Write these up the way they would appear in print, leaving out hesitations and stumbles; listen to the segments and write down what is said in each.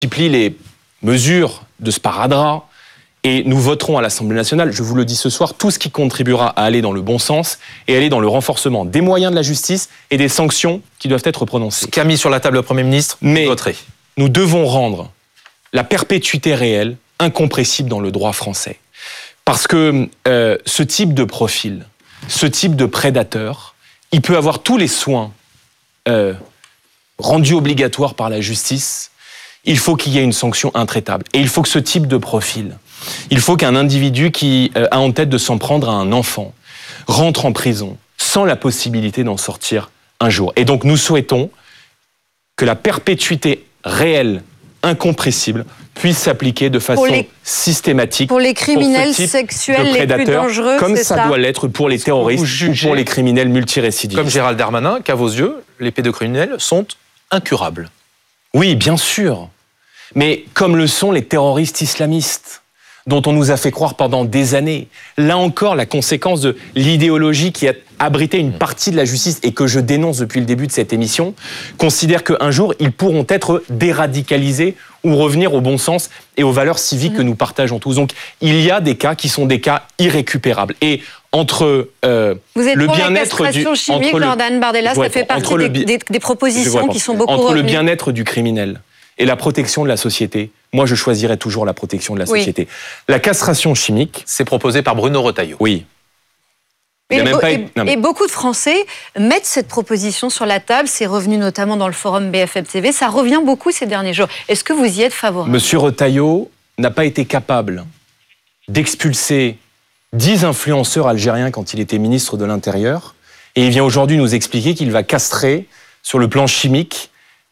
multiplie les mesures de sparadrap et nous voterons à l'Assemblée nationale, je vous le dis ce soir, tout ce qui contribuera à aller dans le bon sens et aller dans le renforcement des moyens de la justice et des sanctions qui doivent être prononcées. Ce qu'a mis sur la table le Premier ministre, mais voterai. Nous devons rendre la perpétuité réelle incompressible dans le droit français. Parce que ce type de profil, ce type de prédateur, il peut avoir tous les soins rendus obligatoires par la justice. Il faut qu'il y ait une sanction intraitable. Et il faut que ce type de profil, il faut qu'un individu qui a en tête de s'en prendre à un enfant rentre en prison sans la possibilité d'en sortir un jour. Et donc nous souhaitons que la perpétuité réelle, incompressible, puisse s'appliquer de façon systématique pour les criminels sexuels les plus dangereux, comme ça doit l'être pour les terroristes ou pour les criminels multirécidivistes. Comme Gérald Darmanin, qu'à vos yeux, les pédocriminels sont incurables. Oui, bien sûr. Mais comme le sont les terroristes islamistes, dont on nous a fait croire pendant des années. Là encore, la conséquence de l'idéologie qui a abrité une partie de la justice et que je dénonce depuis le début de cette émission, considère qu'un jour, ils pourront être déradicalisés ou revenir au bon sens et aux valeurs civiques que nous partageons tous. Donc, il y a des cas qui sont des cas irrécupérables. Et entre vous êtes le pour bien-être la castration chimique, Jordan Bardella, ça fait partie des propositions qui sont beaucoup entre revenues. Le bien-être du criminel et la protection de la société, moi je choisirais toujours la protection de la société. La castration chimique... C'est proposé par Bruno Retailleau. Oui. Et beaucoup de Français mettent cette proposition sur la table, c'est revenu notamment dans le forum BFM TV, ça revient beaucoup ces derniers jours. Est-ce que vous y êtes favorable ? Monsieur Retailleau n'a pas été capable d'expulser 10 influenceurs algériens quand il était ministre de l'Intérieur, et il vient aujourd'hui nous expliquer qu'il va castrer, sur le plan chimique,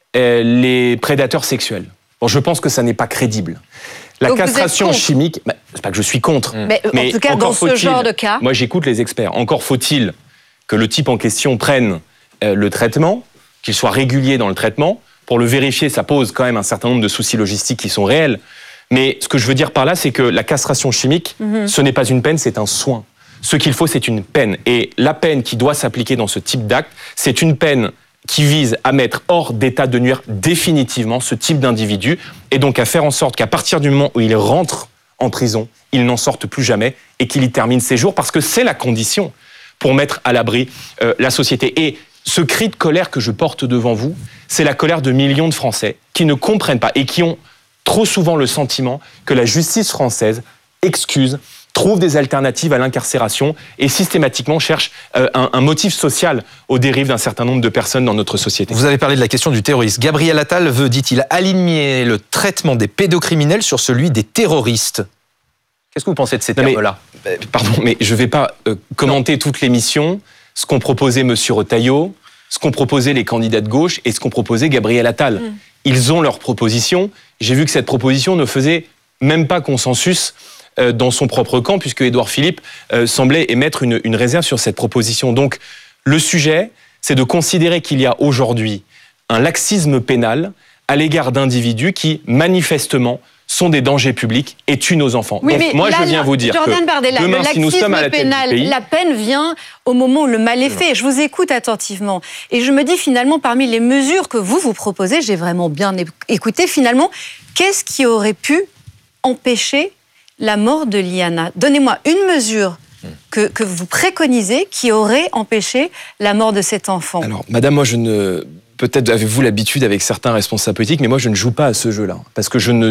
les prédateurs sexuels. Bon, je pense que ça n'est pas crédible. La castration chimique, c'est pas que je suis contre. Mais en tout cas, dans ce genre de cas... Moi, j'écoute les experts. Encore faut-il que le type en question prenne le traitement, qu'il soit régulier dans le traitement. Pour le vérifier, ça pose quand même un certain nombre de soucis logistiques qui sont réels. Mais ce que je veux dire par là, c'est que la castration chimique, ce n'est pas une peine, c'est un soin. Ce qu'il faut, c'est une peine. Et la peine qui doit s'appliquer dans ce type d'acte, c'est une peine qui vise à mettre hors d'état de nuire définitivement ce type d'individu et donc à faire en sorte qu'à partir du moment où il rentre en prison, il n'en sorte plus jamais et qu'il y termine ses jours, parce que c'est la condition pour mettre à l'abri la société. Et ce cri de colère que je porte devant vous, c'est la colère de millions de Français qui ne comprennent pas et qui ont trop souvent le sentiment que la justice française excuse, trouve des alternatives à l'incarcération et systématiquement cherche un motif social aux dérives d'un certain nombre de personnes dans notre société. Vous avez parlé de la question du terrorisme. Gabriel Attal veut, dit-il, aligner le traitement des pédocriminels sur celui des terroristes. Qu'est-ce que vous pensez de ces termes-là ? Pardon, mais je ne vais pas commenter toute l'émission, ce qu'ont proposé M. Retailleau, ce qu'ont proposé les candidats de gauche et ce qu'ont proposé Gabriel Attal. Ils ont leurs propositions. J'ai vu que cette proposition ne faisait même pas consensus dans son propre camp, puisque Édouard Philippe semblait émettre une réserve sur cette proposition. Donc, le sujet, c'est de considérer qu'il y a aujourd'hui un laxisme pénal à l'égard d'individus qui, manifestement, sont des dangers publics et tuent nos enfants. Oui, donc, mais moi, là, je viens vous dire Jordan que Bardella, demain, si nous sommes à la tête du pays... La peine vient au moment où le mal est fait. Je vous écoute attentivement. Et je me dis, finalement, parmi les mesures que vous proposez, j'ai vraiment bien écouté, finalement, qu'est-ce qui aurait pu empêcher la mort de Liana? Donnez-moi une mesure que vous préconisez qui aurait empêché la mort de cet enfant. Alors, madame, moi, peut-être avez-vous l'habitude avec certains responsables politiques, mais moi, je ne joue pas à ce jeu-là. Parce que je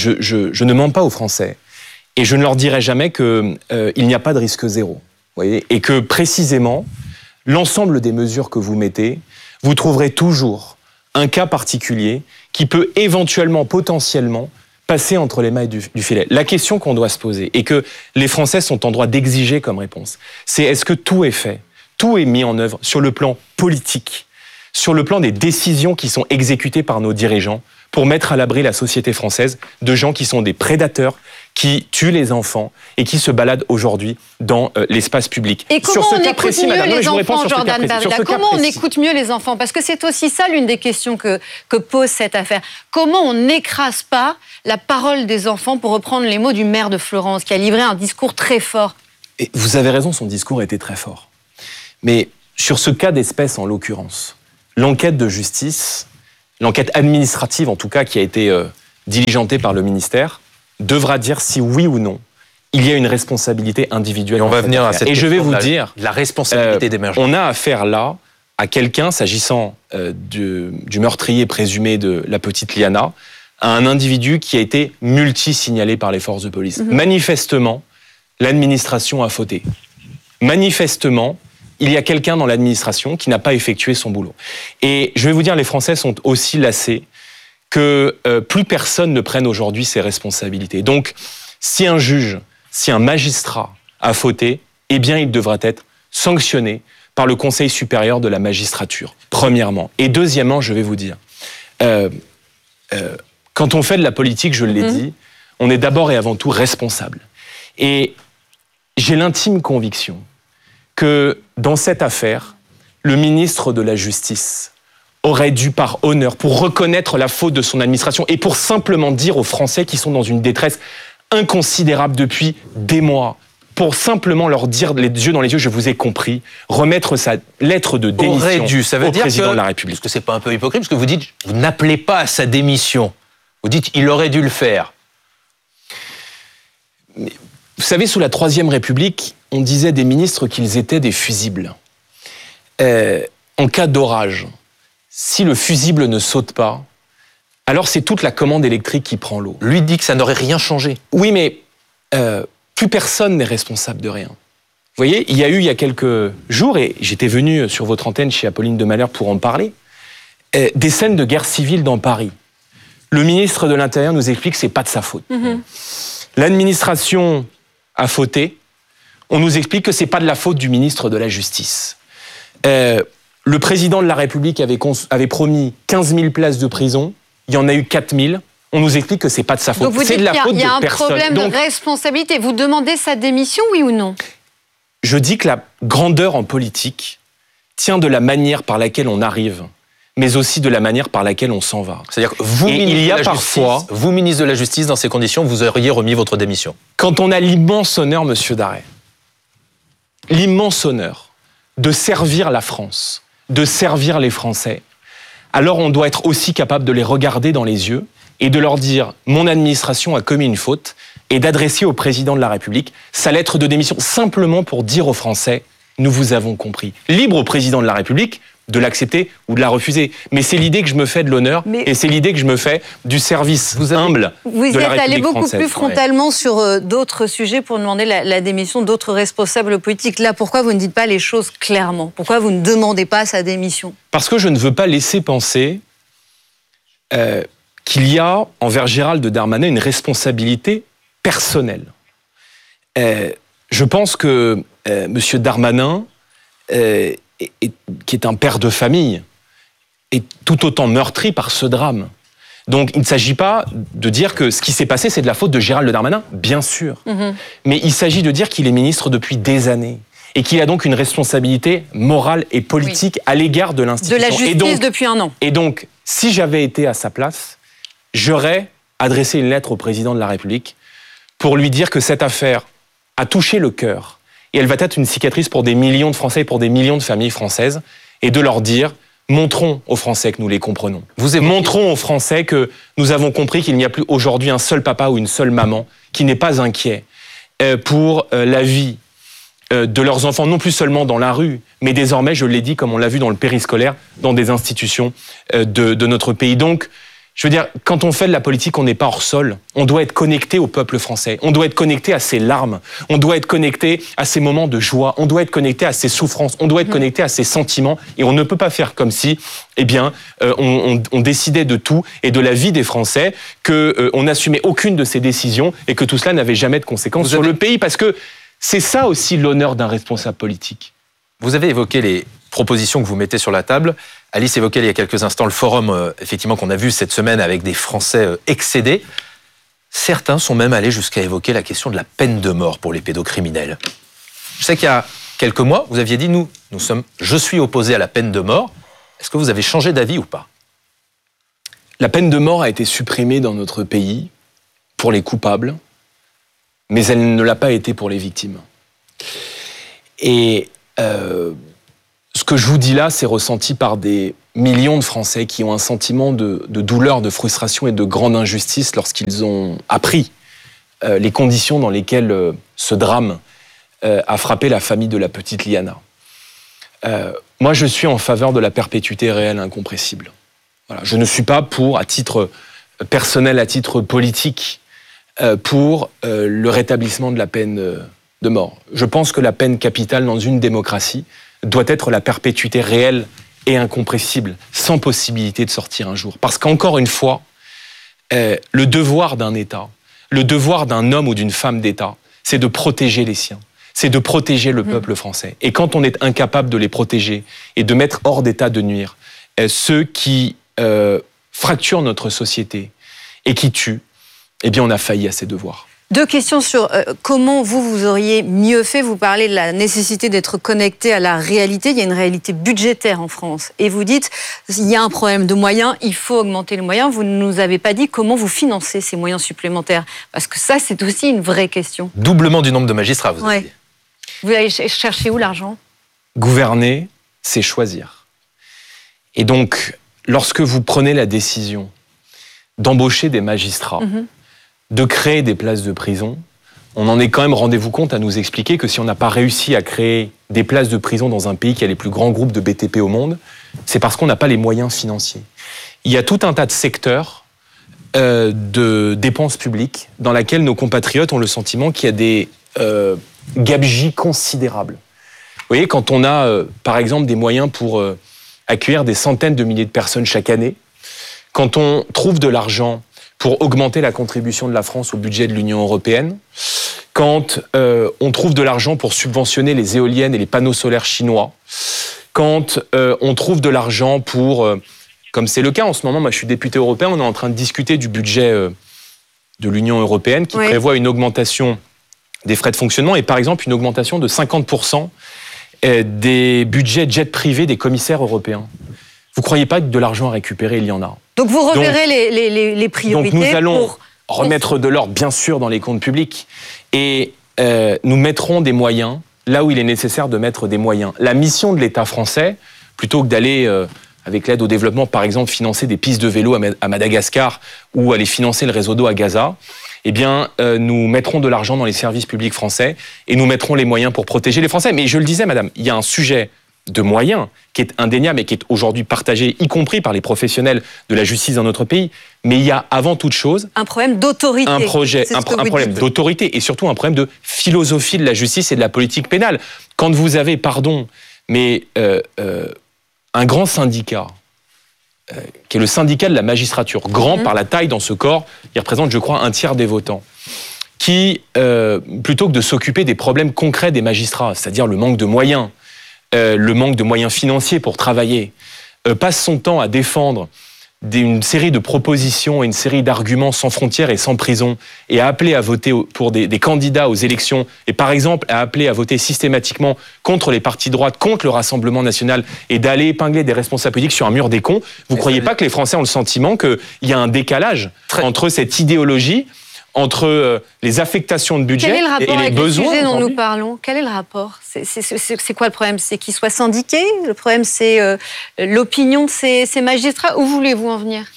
ne mens pas aux Français. Et je ne leur dirai jamais qu'il n'y a pas de risque zéro. Vous voyez ? Et que, précisément, l'ensemble des mesures que vous mettez, vous trouverez toujours un cas particulier qui peut éventuellement, potentiellement, passer entre les mailles du filet. La question qu'on doit se poser, et que les Français sont en droit d'exiger comme réponse, c'est est-ce que tout est fait, tout est mis en œuvre sur le plan politique, sur le plan des décisions qui sont exécutées par nos dirigeants pour mettre à l'abri la société française de gens qui sont des prédateurs, qui tuent les enfants et qui se baladent aujourd'hui dans l'espace public. Et comment on écoute mieux les enfants, Jordan Bardella ? Comment on écoute mieux les enfants ? Parce que c'est aussi ça l'une des questions que pose cette affaire. Comment on n'écrase pas la parole des enfants, pour reprendre les mots du maire de Florence, qui a livré un discours très fort ? Et vous avez raison, son discours était très fort. Mais sur ce cas d'espèce, en l'occurrence, l'enquête de justice, l'enquête administrative en tout cas, qui a été diligentée par le ministère, devra dire si oui ou non il y a une responsabilité individuelle. Et on va venir à cette question. Et je vais vous dire, la responsabilité des maires. On a affaire là à quelqu'un, s'agissant du meurtrier présumé de la petite Liana, à un individu qui a été multi-signalé par les forces de police. Manifestement, l'administration a fauté. Manifestement, il y a quelqu'un dans l'administration qui n'a pas effectué son boulot. Et je vais vous dire, les Français sont aussi lassés que plus personne ne prenne aujourd'hui ses responsabilités. Donc, si un juge, si un magistrat a fauté, eh bien, il devra être sanctionné par le Conseil supérieur de la magistrature, premièrement. Et deuxièmement, je vais vous dire, quand on fait de la politique, je l'ai dit, on est d'abord et avant tout responsable. Et j'ai l'intime conviction que dans cette affaire, le ministre de la Justice aurait dû, par honneur, pour reconnaître la faute de son administration et pour simplement dire aux Français qui sont dans une détresse inconsidérable depuis des mois, pour simplement leur dire les yeux dans les yeux, je vous ai compris, remettre sa lettre de démission au président de la République. Est-ce que c'est pas un peu hypocrite? Parce que vous dites, vous n'appelez pas à sa démission. Vous dites, il aurait dû le faire. Mais, vous savez, sous la Troisième République, on disait des ministres qu'ils étaient des fusibles. En cas d'orage, si le fusible ne saute pas, alors c'est toute la commande électrique qui prend l'eau. Lui dit que ça n'aurait rien changé. Oui, mais plus personne n'est responsable de rien. Vous voyez, il y a quelques jours, et j'étais venu sur votre antenne chez Apolline de Malherbe pour en parler, des scènes de guerre civile dans Paris. Le ministre de l'Intérieur nous explique que c'est pas de sa faute. L'administration a fauté. On nous explique que c'est pas de la faute du ministre de la Justice. Le président de la République avait promis 15 000 places de prison. Il y en a eu 4 000. On nous explique que c'est pas de sa faute. Donc vous dites qu'il y a un problème de responsabilité. Vous demandez sa démission, oui ou non? Je dis que la grandeur en politique tient de la manière par laquelle on arrive, mais aussi de la manière par laquelle on s'en va. C'est-à-dire que vous, ministre de la Justice, dans ces conditions, vous auriez remis votre démission. Quand on a l'immense honneur, monsieur Darret, l'immense honneur de servir la France, de servir les Français, alors on doit être aussi capable de les regarder dans les yeux et de leur dire « mon administration a commis une faute » et d'adresser au président de la République sa lettre de démission, simplement pour dire aux Français « nous vous avons compris ». Libre au président de la République de l'accepter ou de la refuser. Mais c'est l'idée que je me fais de l'honneur et c'est l'idée que je me fais du service humble de la République française. Vous êtes allé beaucoup plus frontalement sur d'autres sujets pour demander la démission d'autres responsables politiques. Là, pourquoi vous ne dites pas les choses clairement? Pourquoi vous ne demandez pas sa démission? Parce que je ne veux pas laisser penser qu'il y a envers Gérald Darmanin une responsabilité personnelle. Je pense que M. Darmanin, qui est un père de famille, est tout autant meurtri par ce drame. Donc il ne s'agit pas de dire que ce qui s'est passé, c'est de la faute de Gérald Darmanin, bien sûr. Mais il s'agit de dire qu'il est ministre depuis des années et qu'il a donc une responsabilité morale et politique à l'égard de l'institution. De la justice depuis un an. Et donc, si j'avais été à sa place, j'aurais adressé une lettre au président de la République pour lui dire que cette affaire a touché le cœur et elle va être une cicatrice pour des millions de Français et pour des millions de familles françaises, et de leur dire, montrons aux Français que nous les comprenons. Montrons aux Français que nous avons compris qu'il n'y a plus aujourd'hui un seul papa ou une seule maman qui n'est pas inquiet pour la vie de leurs enfants, non plus seulement dans la rue, mais désormais, je l'ai dit, comme on l'a vu dans le périscolaire, dans des institutions de notre pays. Donc, je veux dire, quand on fait de la politique, on n'est pas hors sol. On doit être connecté au peuple français. On doit être connecté à ses larmes. On doit être connecté à ses moments de joie. On doit être connecté à ses souffrances. On doit être connecté à ses sentiments. Et on ne peut pas faire comme si, eh bien, on décidait de tout et de la vie des Français, qu'on n'assumait aucune de ces décisions et que tout cela n'avait jamais de conséquences sur le pays. Parce que c'est ça aussi l'honneur d'un responsable politique. Vous avez évoqué les propositions que vous mettez sur la table. Alice évoquait il y a quelques instants le forum effectivement qu'on a vu cette semaine avec des Français excédés. Certains sont même allés jusqu'à évoquer la question de la peine de mort pour les pédocriminels. Je sais qu'il y a quelques mois, vous aviez dit je suis opposé à la peine de mort. Est-ce que vous avez changé d'avis ou pas? La peine de mort a été supprimée dans notre pays pour les coupables, mais elle ne l'a pas été pour les victimes. Et ce que je vous dis là, c'est ressenti par des millions de Français qui ont un sentiment de douleur, de frustration et de grande injustice lorsqu'ils ont appris les conditions dans lesquelles ce drame a frappé la famille de la petite Liana. Moi, je suis en faveur de la perpétuité réelle incompressible. Voilà. Je ne suis pas pour, à titre personnel, à titre politique, pour le rétablissement de la peine de mort. Je pense que la peine capitale dans une démocratie doit être la perpétuité réelle et incompressible, sans possibilité de sortir un jour. Parce qu'encore une fois, le devoir d'un État, le devoir d'un homme ou d'une femme d'État, c'est de protéger les siens, c'est de protéger le peuple français. Et quand on est incapable de les protéger et de mettre hors d'état de nuire ceux qui fracturent notre société et qui tuent, eh bien on a failli à ses devoirs. 2 questions sur comment vous auriez mieux fait. Vous parlez de la nécessité d'être connecté à la réalité. Il y a une réalité budgétaire en France. Et vous dites, il y a un problème de moyens, il faut augmenter les moyens. Vous ne nous avez pas dit comment vous financez ces moyens supplémentaires. Parce que ça, c'est aussi une vraie question. Doublement du nombre de magistrats, vous avez dit. Vous allez chercher où l'argent ? Gouverner, c'est choisir. Et donc, lorsque vous prenez la décision d'embaucher des magistrats, de créer des places de prison, on en est quand même, rendez-vous compte, à nous expliquer que si on n'a pas réussi à créer des places de prison dans un pays qui a les plus grands groupes de BTP au monde, c'est parce qu'on n'a pas les moyens financiers. Il y a tout un tas de secteurs de dépenses publiques dans lesquels nos compatriotes ont le sentiment qu'il y a des gabegies considérables. Vous voyez, quand on a, par exemple, des moyens pour accueillir des centaines de milliers de personnes chaque année, quand on trouve de l'argent pour augmenter la contribution de la France au budget de l'Union européenne, quand on trouve de l'argent pour subventionner les éoliennes et les panneaux solaires chinois, quand on trouve de l'argent pour, comme c'est le cas en ce moment, moi je suis député européen, on est en train de discuter du budget de l'Union européenne qui prévoit une augmentation des frais de fonctionnement et par exemple une augmentation de 50% des budgets jets privés des commissaires européens. Vous ne croyez pas que de l'argent à récupérer, il y en a? Donc vous reverrez les priorités. Donc nous allons remettre de l'ordre, bien sûr, dans les comptes publics. Et nous mettrons des moyens là où il est nécessaire de mettre des moyens. La mission de l'État français, plutôt que d'aller, avec l'aide au développement, par exemple, financer des pistes de vélo à Madagascar ou aller financer le réseau d'eau à Gaza, eh bien, nous mettrons de l'argent dans les services publics français et nous mettrons les moyens pour protéger les Français. Mais je le disais, madame, il y a un sujet de moyens qui est indéniable et qui est aujourd'hui partagé, y compris par les professionnels de la justice dans notre pays. Mais il y a avant toute chose un problème d'autorité. Un problème d'autorité et surtout un problème de philosophie de la justice et de la politique pénale. Quand vous avez, un grand syndicat, qui est le syndicat de la magistrature, grand par la taille dans ce corps, il représente, je crois, 1/3 des votants, qui, plutôt que de s'occuper des problèmes concrets des magistrats, c'est-à-dire le manque de moyens, le manque de moyens financiers pour travailler, passe son temps à défendre une série de propositions et une série d'arguments sans frontières et sans prison, et à appeler à voter pour des candidats aux élections, et par exemple à appeler à voter systématiquement contre les partis de droite, contre le Rassemblement national, et d'aller épingler des responsables politiques sur un mur des cons, vous ne croyez pas que les Français ont le sentiment qu'il y a un décalage entre cette idéologie, entre les affectations de budget et les besoins? Quel est le rapport avec le sujet dont nous parlons? Quel est le rapport? C'est quoi le problème? C'est qu'ils soient syndiqués? Le problème, c'est l'opinion de ces magistrats? Où voulez-vous en venir?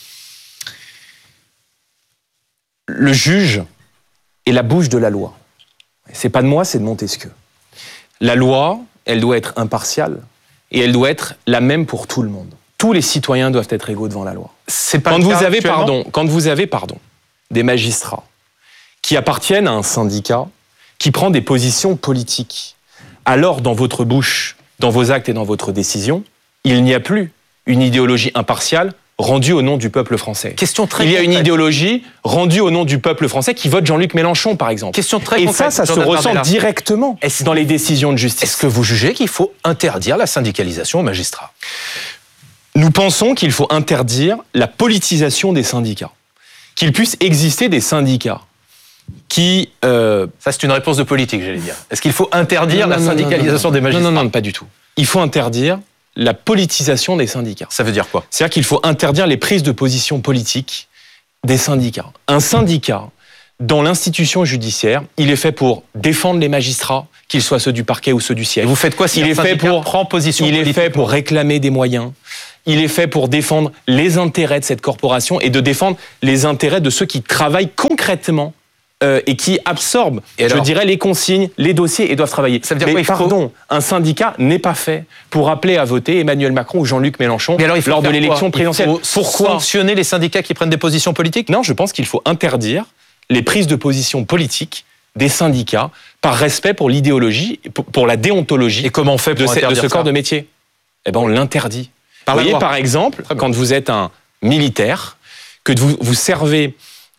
Le juge est la bouche de la loi. C'est pas de moi, c'est de Montesquieu. La loi, elle doit être impartiale et elle doit être la même pour tout le monde. Tous les citoyens doivent être égaux devant la loi. Quand vous avez des magistrats qui appartiennent à un syndicat, qui prend des positions politiques, alors dans votre bouche, dans vos actes et dans votre décision, il n'y a plus une idéologie impartiale rendue au nom du peuple français. Il y a une idéologie rendue au nom du peuple français qui vote Jean-Luc Mélenchon, par exemple. Question très concrète. Ça se ressent directement dans les décisions de justice. Est-ce que vous jugez qu'il faut interdire la syndicalisation aux magistrats? Nous pensons qu'il faut interdire la politisation des syndicats. Qu'il puisse exister des syndicats qui... Ça, c'est une réponse de politique, j'allais dire. Est-ce qu'il faut interdire la syndicalisation des magistrats? Non, pas du tout. Il faut interdire la politisation des syndicats. Ça veut dire quoi? C'est-à-dire qu'il faut interdire les prises de position politiques des syndicats. Un syndicat dans l'institution judiciaire, il est fait pour défendre les magistrats, qu'ils soient ceux du parquet ou ceux du siège. Et vous faites quoi si il un est fait syndicat pour prend position Il est politique fait pour réclamer des moyens. Il est fait pour défendre les intérêts de cette corporation et de défendre les intérêts de ceux qui travaillent concrètement et qui absorbent, je dirais, les consignes, les dossiers et doivent travailler. Ça veut dire mais quoi, pardon, un syndicat n'est pas fait pour appeler à voter Emmanuel Macron ou Jean-Luc Mélenchon lors de l'élection présidentielle. Pourquoi sanctionner les syndicats qui prennent des positions politiques? Non, je pense qu'il faut interdire les prises de position politiques des syndicats par respect pour l'idéologie, pour la déontologie et comment on fait pour de ce corps de métier. Eh ben, on l'interdit. Vous voyez, par exemple, quand vous êtes un militaire, que vous servez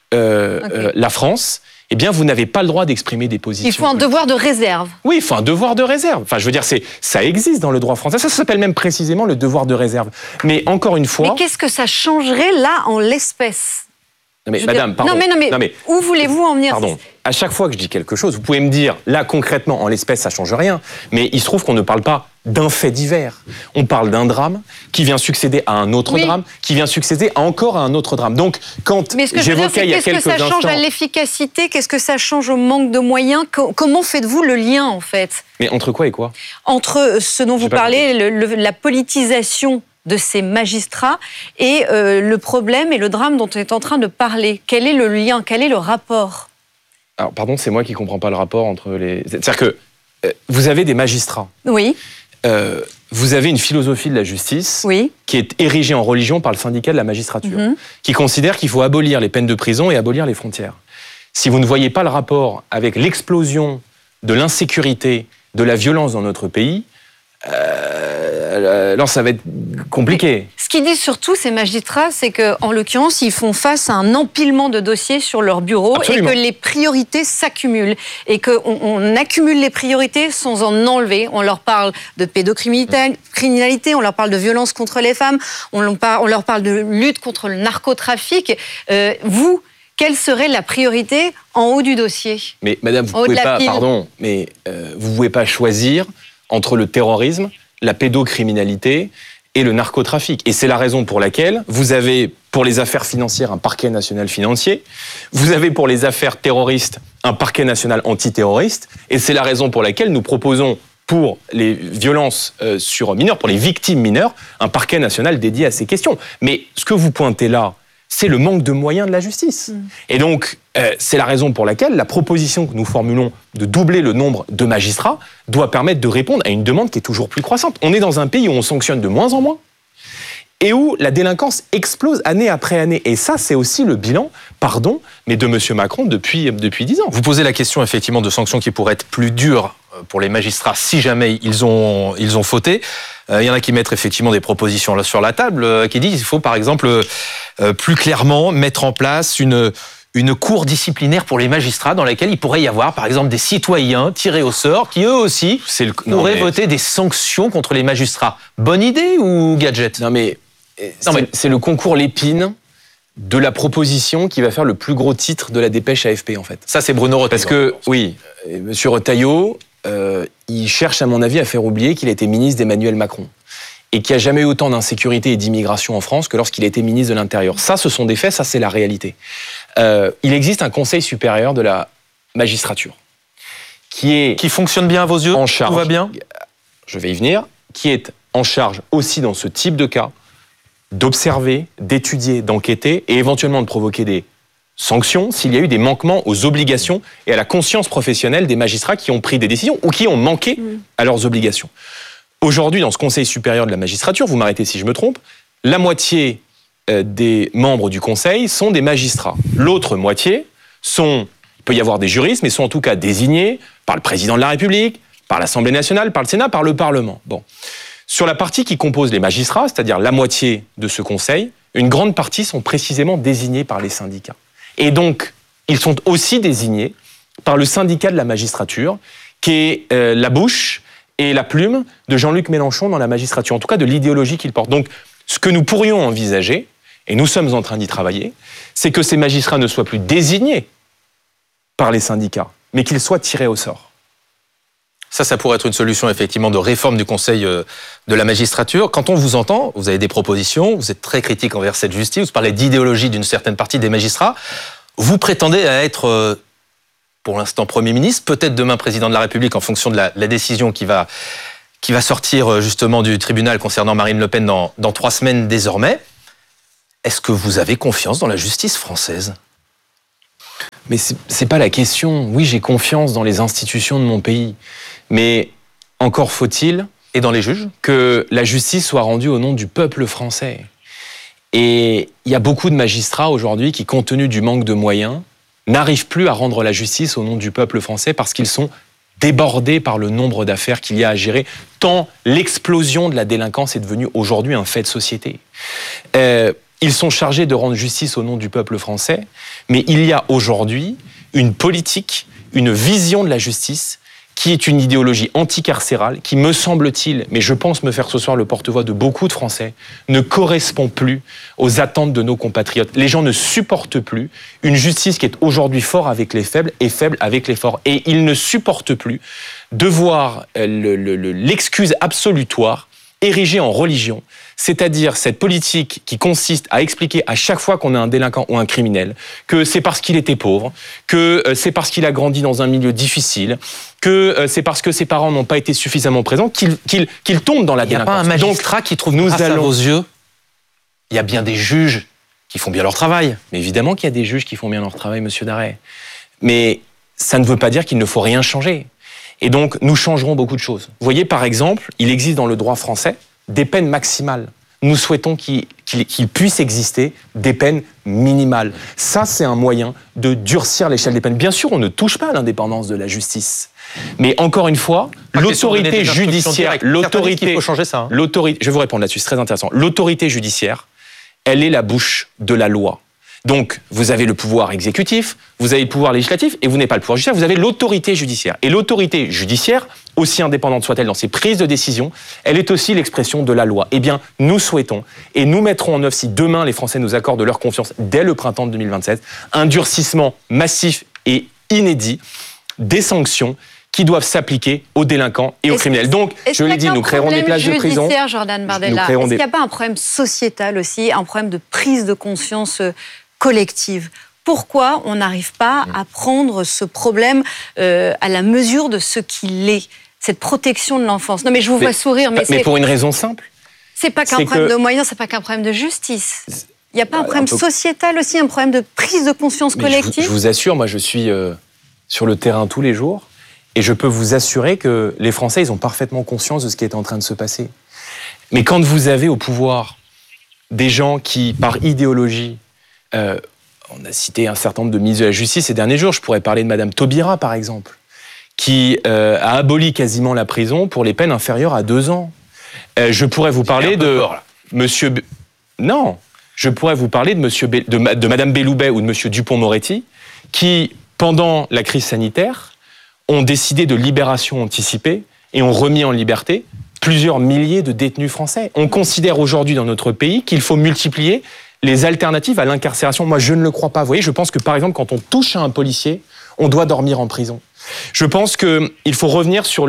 la France, eh bien, vous n'avez pas le droit d'exprimer des positions. Il faut un devoir de réserve. Oui, il faut un devoir de réserve. Enfin, je veux dire, ça existe dans le droit français. Ça s'appelle même précisément le devoir de réserve. Mais encore une fois... Mais qu'est-ce que ça changerait là, en l'espèce? Non mais madame, pardon. Non mais où voulez-vous en venir? Pardon. À chaque fois que je dis quelque chose, vous pouvez me dire, là, concrètement, en l'espèce, ça change rien. Mais il se trouve qu'on ne parle pas d'un fait divers. On parle d'un drame qui vient succéder à un autre drame, qui vient succéder encore à un autre drame. Donc, quand j'évoquais il y a quelques instants... Qu'est-ce que ça change à l'efficacité? Qu'est-ce que ça change au manque de moyens? Comment faites-vous le lien, en fait? Mais entre quoi et quoi? Entre ce dont vous parlez, la politisation de ces magistrats et le problème et le drame dont on est en train de parler. Quel est le lien? Quel est le rapport? Alors, pardon, c'est moi qui ne comprends pas le rapport entre les... C'est-à-dire que vous avez des magistrats. Oui. Vous avez une philosophie de la justice qui est érigée en religion par le syndicat de la magistrature, qui considère qu'il faut abolir les peines de prison et abolir les frontières. Si vous ne voyez pas le rapport avec l'explosion de l'insécurité, de la violence dans notre pays, alors ça va être compliqué. Ce qu'ils disent surtout, ces magistrats, c'est qu'en l'occurrence, ils font face à un empilement de dossiers sur leur bureau. Absolument. Et que les priorités s'accumulent. Et qu'on accumule les priorités sans en enlever. On leur parle de pédocriminalité, on leur parle de violence contre les femmes, on leur parle de lutte contre le narcotrafic. Quelle serait la priorité en haut du dossier? Mais madame, vous ne pouvez pas choisir entre le terrorisme, la pédocriminalité et le narcotrafic. Et c'est la raison pour laquelle vous avez, pour les affaires financières, un parquet national financier, vous avez pour les affaires terroristes, un parquet national antiterroriste, et c'est la raison pour laquelle nous proposons, pour les violences sur mineurs, pour les victimes mineures, un parquet national dédié à ces questions. Mais ce que vous pointez là, c'est le manque de moyens de la justice. Et donc, c'est la raison pour laquelle la proposition que nous formulons de doubler le nombre de magistrats doit permettre de répondre à une demande qui est toujours plus croissante. On est dans un pays où on sanctionne de moins en moins et où la délinquance explose année après année. Et ça, c'est aussi le bilan, pardon, mais de M. Macron depuis 10 ans. Vous posez la question, effectivement, de sanctions qui pourraient être plus dures pour les magistrats si jamais ils ont fauté. Il y en a qui mettent effectivement des propositions là sur la table, qui disent qu'il faut, par exemple, plus clairement mettre en place une cour disciplinaire pour les magistrats dans laquelle il pourrait y avoir, par exemple, des citoyens tirés au sort qui, eux aussi, pourraient voter des sanctions contre les magistrats. Bonne idée ou gadget? Non mais c'est le concours Lépine de la proposition qui va faire le plus gros titre de la dépêche AFP, en fait. Ça, c'est Bruno Retailleau. Parce que, oui, M. Retailleau, il cherche, à mon avis, à faire oublier qu'il a été ministre d'Emmanuel Macron et qu'il n'y a jamais eu autant d'insécurité et d'immigration en France que lorsqu'il a été ministre de l'Intérieur. Ça, ce sont des faits, ça, c'est la réalité. Il existe un Conseil supérieur de la magistrature qui fonctionne bien à vos yeux? En charge, tout va bien? Je vais y venir. Qui est en charge aussi dans ce type de cas d'observer, d'étudier, d'enquêter et éventuellement de provoquer des sanctions s'il y a eu des manquements aux obligations et à la conscience professionnelle des magistrats qui ont pris des décisions ou qui ont manqué à leurs obligations. Aujourd'hui, dans ce Conseil supérieur de la magistrature, vous m'arrêtez si je me trompe, la moitié des membres du Conseil sont des magistrats. L'autre moitié il peut y avoir des juristes, mais sont en tout cas désignés par le président de la République, par l'Assemblée nationale, par le Sénat, par le Parlement. Bon. Sur la partie qui compose les magistrats, c'est-à-dire la moitié de ce Conseil, une grande partie sont précisément désignés par les syndicats. Et donc, ils sont aussi désignés par le syndicat de la magistrature, qui est la bouche et la plume de Jean-Luc Mélenchon dans la magistrature, en tout cas de l'idéologie qu'il porte. Donc, ce que nous pourrions envisager, et nous sommes en train d'y travailler, c'est que ces magistrats ne soient plus désignés par les syndicats, mais qu'ils soient tirés au sort. Ça pourrait être une solution, effectivement, de réforme du Conseil de la magistrature. Quand on vous entend, vous avez des propositions, vous êtes très critique envers cette justice, vous parlez d'idéologie d'une certaine partie des magistrats. Vous prétendez à être, pour l'instant, Premier ministre, peut-être demain Président de la République, en fonction de la décision qui va sortir justement du tribunal concernant Marine Le Pen dans 3 semaines désormais. Est-ce que vous avez confiance dans la justice française ? Mais c'est pas la question. Oui, j'ai confiance dans les institutions de mon pays. Mais encore faut-il... Et dans les juges ? Que la justice soit rendue au nom du peuple français. Et il y a beaucoup de magistrats aujourd'hui qui, compte tenu du manque de moyens, n'arrivent plus à rendre la justice au nom du peuple français parce qu'ils sont débordés par le nombre d'affaires qu'il y a à gérer, tant l'explosion de la délinquance est devenue aujourd'hui un fait de société. Ils sont chargés de rendre justice au nom du peuple français, mais il y a aujourd'hui une politique, une vision de la justice qui est une idéologie anticarcérale, qui, me semble-t-il, mais je pense me faire ce soir le porte-voix de beaucoup de Français, ne correspond plus aux attentes de nos compatriotes. Les gens ne supportent plus une justice qui est aujourd'hui forte avec les faibles et faible avec les forts. Et ils ne supportent plus de voir l'excuse absolutoire érigée en religion, c'est-à-dire cette politique qui consiste à expliquer à chaque fois qu'on a un délinquant ou un criminel que c'est parce qu'il était pauvre, que c'est parce qu'il a grandi dans un milieu difficile, que c'est parce que ses parents n'ont pas été suffisamment présents qu'il tombe dans la délinquance. Il n'y a pas un magistrat qui trouve grâce à vos yeux. Il y a bien des juges qui font bien leur travail. Mais évidemment qu'il y a des juges qui font bien leur travail, monsieur Darret. Mais ça ne veut pas dire qu'il ne faut rien changer. Et donc, nous changerons beaucoup de choses. Vous voyez, par exemple, il existe dans le droit français des peines maximales. Nous souhaitons qu'il puisse exister des peines minimales. Ça, c'est un moyen de durcir l'échelle des peines. Bien sûr, on ne touche pas à l'indépendance de la justice. Mais encore une fois, l'autorité judiciaire, il faut changer ça. L'autorité, je vais vous répondre là-dessus, c'est très intéressant. L'autorité judiciaire, elle est la bouche de la loi. Donc, vous avez le pouvoir exécutif, vous avez le pouvoir législatif, et vous n'avez pas le pouvoir judiciaire, vous avez l'autorité judiciaire. Et l'autorité judiciaire, aussi indépendante soit-elle dans ses prises de décision, elle est aussi l'expression de la loi. Eh bien, nous souhaitons, et nous mettrons en œuvre, si demain les Français nous accordent leur confiance, dès le printemps de 2027, un durcissement massif et inédit des sanctions qui doivent s'appliquer aux délinquants et aux criminels. Donc, je l'ai dit, nous créerons des places de prison. Jordan Bardella, est-ce qu'il n'y a pas un problème sociétal aussi, un problème de prise de conscience collective? Pourquoi on n'arrive pas à prendre ce problème à la mesure de ce qu'il est, cette protection de l'enfance? Non, mais je vous vois sourire, mais pour une raison simple. C'est pas qu'un problème de moyens, c'est pas qu'un problème de justice. Il n'y a pas un problème sociétal aussi, un problème de prise de conscience collective? Je vous assure, moi je suis sur le terrain tous les jours, et je peux vous assurer que les Français, ils ont parfaitement conscience de ce qui est en train de se passer. Mais quand vous avez au pouvoir des gens qui, par idéologie, on a cité un certain nombre de ministres de la Justice ces derniers jours, je pourrais parler de Madame Taubira, par exemple, qui a aboli quasiment la prison pour les peines inférieures à 2 ans. Je pourrais vous parler de Monsieur... Non, je pourrais vous parler de Madame Belloubet ou de Monsieur Dupond-Moretti, qui, pendant la crise sanitaire, ont décidé de libération anticipée et ont remis en liberté plusieurs milliers de détenus français. On considère aujourd'hui dans notre pays qu'il faut multiplier les alternatives à l'incarcération. Moi, je ne le crois pas. Vous voyez, je pense que, par exemple, quand on touche à un policier, on doit dormir en prison. Je pense qu'il faut revenir sur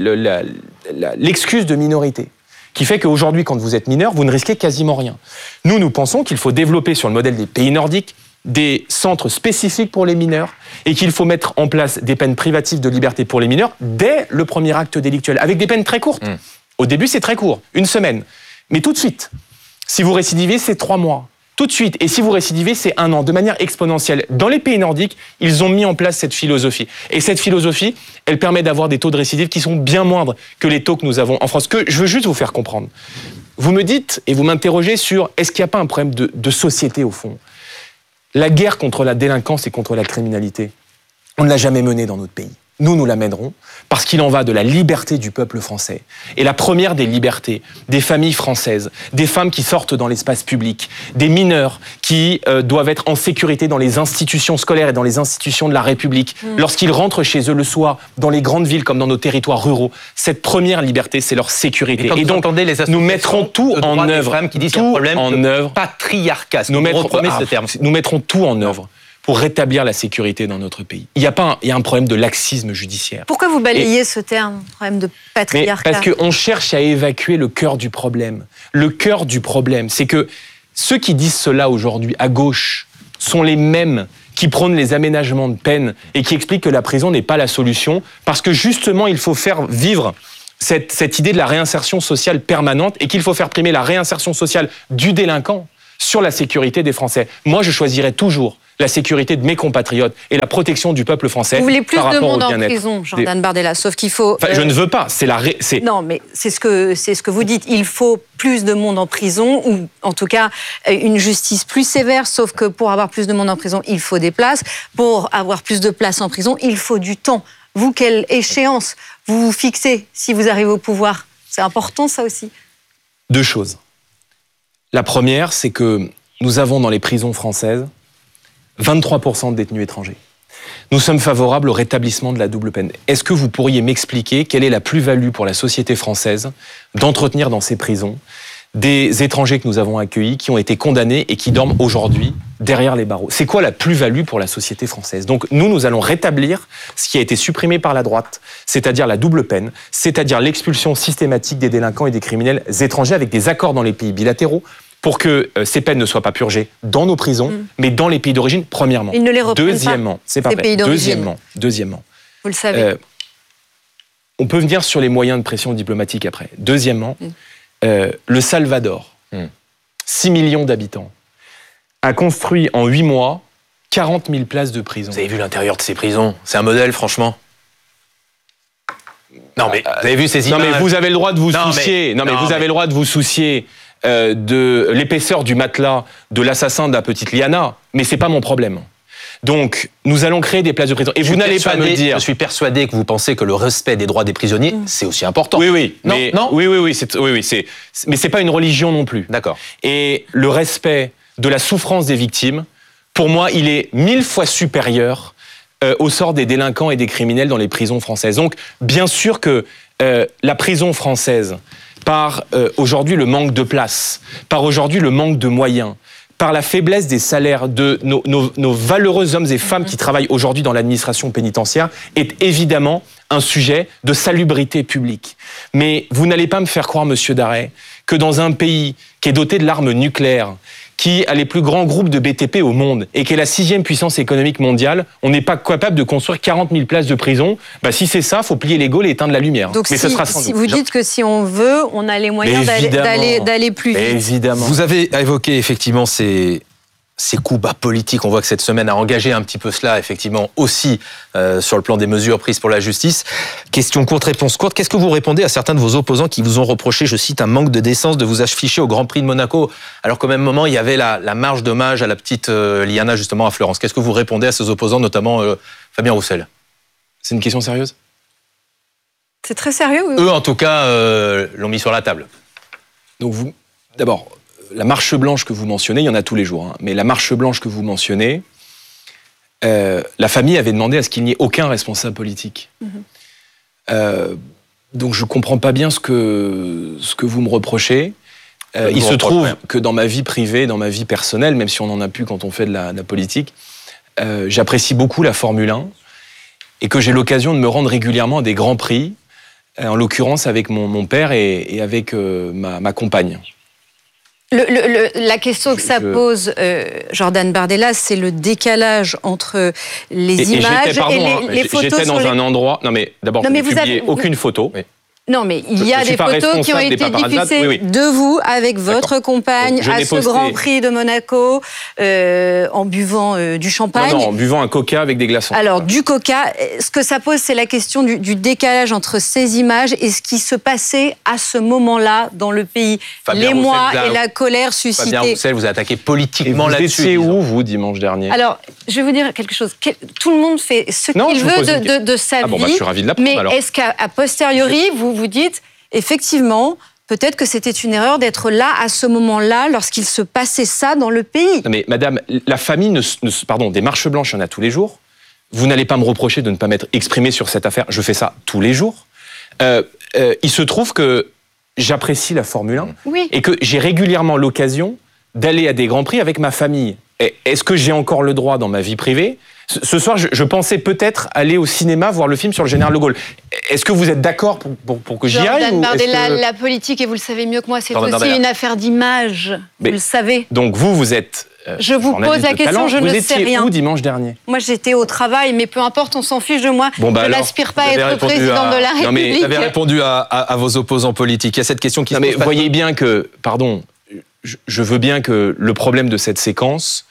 l'excuse de minorité, qui fait qu'aujourd'hui, quand vous êtes mineur, vous ne risquez quasiment rien. Nous pensons qu'il faut développer, sur le modèle des pays nordiques, des centres spécifiques pour les mineurs et qu'il faut mettre en place des peines privatives de liberté pour les mineurs dès le premier acte délictuel, avec des peines très courtes. Au début, c'est très court, 1 semaine. Mais tout de suite, si vous récidivez, c'est 3 mois. Tout de suite. Et si vous récidivez, c'est 1 an, de manière exponentielle. Dans les pays nordiques, ils ont mis en place cette philosophie. Et cette philosophie, elle permet d'avoir des taux de récidive qui sont bien moindres que les taux que nous avons en France. Que je veux juste vous faire comprendre. Vous me dites, et vous m'interrogez sur, est-ce qu'il n'y a pas un problème de société, au fond ? La guerre contre la délinquance et contre la criminalité, on ne l'a jamais menée dans notre pays. Nous la mènerons parce qu'il en va de la liberté du peuple français. Et la première des libertés, des familles françaises, des femmes qui sortent dans l'espace public, des mineurs qui doivent être en sécurité dans les institutions scolaires et dans les institutions de la République, lorsqu'ils rentrent chez eux le soir, dans les grandes villes comme dans nos territoires ruraux. Cette première liberté, c'est leur sécurité. Et donc, nous mettrons tout en œuvre. Qui disent qu'il y a un problème de patriarcat. Nous mettrons tout en œuvre pour rétablir la sécurité dans notre pays. Il y a un problème de laxisme judiciaire. Pourquoi vous balayez ce terme, problème de patriarcat ? Parce qu'on cherche à évacuer le cœur du problème. Le cœur du problème, c'est que ceux qui disent cela aujourd'hui à gauche sont les mêmes qui prône les aménagements de peine et qui explique que la prison n'est pas la solution, parce que justement, il faut faire vivre cette idée de la réinsertion sociale permanente et qu'il faut faire primer la réinsertion sociale du délinquant sur la sécurité des Français. Moi, je choisirais toujours la sécurité de mes compatriotes et la protection du peuple français. Vous voulez plus par de rapport monde au en bien-être. prison, Jordan Bardella, sauf qu'il faut... Enfin, je ne veux pas, Non, mais c'est ce que vous dites. Il faut plus de monde en prison, ou en tout cas une justice plus sévère, sauf que pour avoir plus de monde en prison, il faut des places. Pour avoir plus de places en prison, il faut du temps. Vous, quelle échéance vous vous fixez si vous arrivez au pouvoir? C'est important, ça aussi. 2 choses. La première, c'est que nous avons dans les prisons françaises 23% de détenus étrangers. Nous sommes favorables au rétablissement de la double peine. Est-ce que vous pourriez m'expliquer quelle est la plus-value pour la société française d'entretenir dans ces prisons des étrangers que nous avons accueillis, qui ont été condamnés et qui dorment aujourd'hui derrière les barreaux? C'est quoi la plus-value pour la société française? Donc nous allons rétablir ce qui a été supprimé par la droite, c'est-à-dire la double peine, c'est-à-dire l'expulsion systématique des délinquants et des criminels étrangers avec des accords dans les pays bilatéraux, pour que ces peines ne soient pas purgées dans nos prisons, mais dans les pays d'origine, premièrement. Ils ne les reprennent Deuxièmement, pas, c'est pas ces vrai. pays d'origine. Deuxièmement, vous le savez. On peut venir sur les moyens de pression diplomatique après. Deuxièmement, le Salvador, 6 millions d'habitants, a construit en 8 mois 40 000 places de prison. Vous avez vu l'intérieur de ces prisons? C'est un modèle, franchement. Non, mais vous avez vu ces images? Non, mais vous avez le droit de vous soucier. Vous avez le droit de vous soucier de l'épaisseur du matelas de l'assassin de la petite Liana, mais c'est pas mon problème. Donc, nous allons créer des places de prison. Et vous n'allez pas me dire... Je suis persuadé que vous pensez que le respect des droits des prisonniers, c'est aussi important. Oui. Non, mais, non. Oui, mais c'est pas une religion non plus. D'accord. Et le respect de la souffrance des victimes, pour moi, il est 1000 fois supérieur au sort des délinquants et des criminels dans les prisons françaises. Donc, bien sûr que la prison française, par aujourd'hui le manque de place, par aujourd'hui le manque de moyens, par la faiblesse des salaires de nos valeureux hommes et femmes qui travaillent aujourd'hui dans l'administration pénitentiaire, est évidemment un sujet de salubrité publique. Mais vous n'allez pas me faire croire, monsieur Darey, que dans un pays qui est doté de l'arme nucléaire, qui a les plus grands groupes de BTP au monde et qui est la 6e puissance économique mondiale, on n'est pas capable de construire 40 000 places de prison. Si c'est ça, il faut plier les Gaules et éteindre la lumière. Donc mais ce sera sans doute. Vous dites que si on veut, on a les moyens d'aller plus vite. Évidemment. Vous avez évoqué effectivement ces coups bas politiques. On voit que cette semaine a engagé un petit peu cela, effectivement, aussi sur le plan des mesures prises pour la justice. Question courte, réponse courte. Qu'est-ce que vous répondez à certains de vos opposants qui vous ont reproché, je cite, un manque de décence de vous afficher au Grand Prix de Monaco, alors qu'au même moment, il y avait la marche d'hommage à la petite Liana, justement, à Florence. Qu'est-ce que vous répondez à ces opposants, notamment Fabien Roussel? C'est une question sérieuse? C'est très sérieux, oui. Eux, en tout cas, l'ont mis sur la table. Donc d'abord, la marche blanche que vous mentionnez, il y en a tous les jours, mais la marche blanche que vous mentionnez, la famille avait demandé à ce qu'il n'y ait aucun responsable politique. Donc je ne comprends pas bien ce que vous me reprochez. Il se trouve que dans ma vie privée, dans ma vie personnelle, même si on n'en a plus quand on fait de la politique, j'apprécie beaucoup la Formule 1 et que j'ai l'occasion de me rendre régulièrement à des grands prix, en l'occurrence avec mon père et avec ma compagne. La question que ça pose, Jordan Bardella, c'est le décalage entre les images et les photos. J'étais dans un endroit... Non mais d'abord, vous n'avez publié aucune photo. Oui. Non, mais il y a des photos qui ont été diffusées de vous avec votre compagne à ce Grand Prix de Monaco en buvant du champagne. Non, en buvant un coca avec des glaçons. Alors, du coca, ce que ça pose, c'est la question du décalage entre ces images et ce qui se passait à ce moment-là dans le pays. L'émoi et la colère suscitée. Fabien Roussel, vous avez attaqué politiquement là-dessus. Vous étiez où, vous, dimanche dernier? Alors, je vais vous dire quelque chose. Tout le monde fait ce qu'il veut de sa vie. Je suis ravi de l'apprendre, mais alors. Est-ce qu'à posteriori, vous dites, effectivement, peut-être que c'était une erreur d'être là à ce moment-là, lorsqu'il se passait ça dans le pays? Non mais madame, la famille, des marches blanches, il y en a tous les jours. Vous n'allez pas me reprocher de ne pas m'être exprimé sur cette affaire. Je fais ça tous les jours. Il se trouve que j'apprécie la Formule 1 et que j'ai régulièrement l'occasion d'aller à des grands prix avec ma famille. Est-ce que j'ai encore le droit dans ma vie privée? Ce soir, je pensais peut-être aller au cinéma voir le film sur le général de Gaulle. Est-ce que vous êtes d'accord pour que j'y aille? Jordan Bardella, la politique, et vous le savez mieux que moi, c'est aussi une affaire d'image. Vous le savez. Donc vous êtes Je vous pose la question, je ne sais rien. Vous étiez où dimanche dernier? Moi, j'étais au travail, mais peu importe, on s'en fiche de moi. Je n'aspire pas à être président de la République. Vous avez répondu à vos opposants politiques. Il y a cette question qui se pose. Vous voyez bien que, je veux bien que le problème de cette séquence,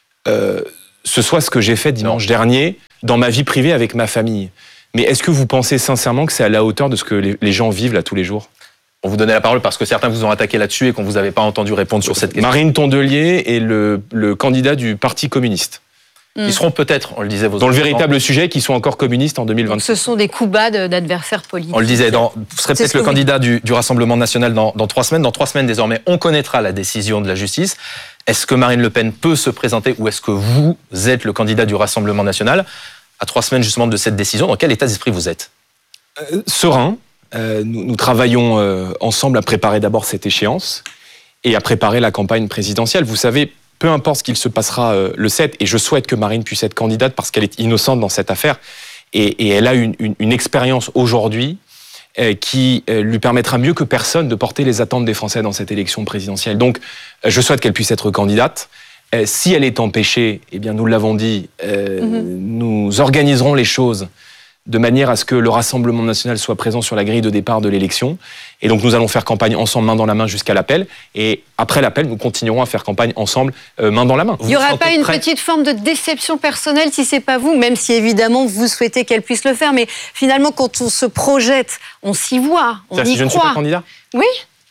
ce soit ce que j'ai fait dimanche dernier dans ma vie privée avec ma famille. Mais est-ce que vous pensez sincèrement que c'est à la hauteur de ce que les gens vivent là tous les jours? On vous donnait la parole parce que certains vous ont attaqué là-dessus et qu'on vous avait pas entendu répondre sur cette question. Marine Tondelier est le candidat du Parti communiste. Ils seront peut-être, on le disait, dans le véritable sujet, qui sont encore communistes en 2026. Ce sont des coups bas d'adversaires politiques. On le disait, vous serez peut-être le candidat du Rassemblement national dans 3 semaines. Dans 3 semaines, désormais, on connaîtra la décision de la justice. Est-ce que Marine Le Pen peut se présenter ou est-ce que vous êtes le candidat du Rassemblement national à 3 semaines justement de cette décision? Dans quel état d'esprit vous êtes? Serein. Nous travaillons ensemble à préparer d'abord cette échéance et à préparer la campagne présidentielle. Vous savez, peu importe ce qu'il se passera le 7, et je souhaite que Marine puisse être candidate parce qu'elle est innocente dans cette affaire, et elle a une expérience aujourd'hui qui lui permettra mieux que personne de porter les attentes des Français dans cette élection présidentielle. Donc, je souhaite qu'elle puisse être candidate. Si elle est empêchée, eh bien, nous l'avons dit, nous organiserons les choses de manière à ce que le Rassemblement national soit présent sur la grille de départ de l'élection. Et donc nous allons faire campagne ensemble, main dans la main, jusqu'à l'appel. Et après l'appel, nous continuerons à faire campagne ensemble, main dans la main. Il n'y aura pas une petite forme de déception personnelle si c'est pas vous, même si évidemment vous souhaitez qu'elle puisse le faire. Mais finalement, quand on se projette, on s'y voit, on y croit. Si je ne suis pas candidat? Oui.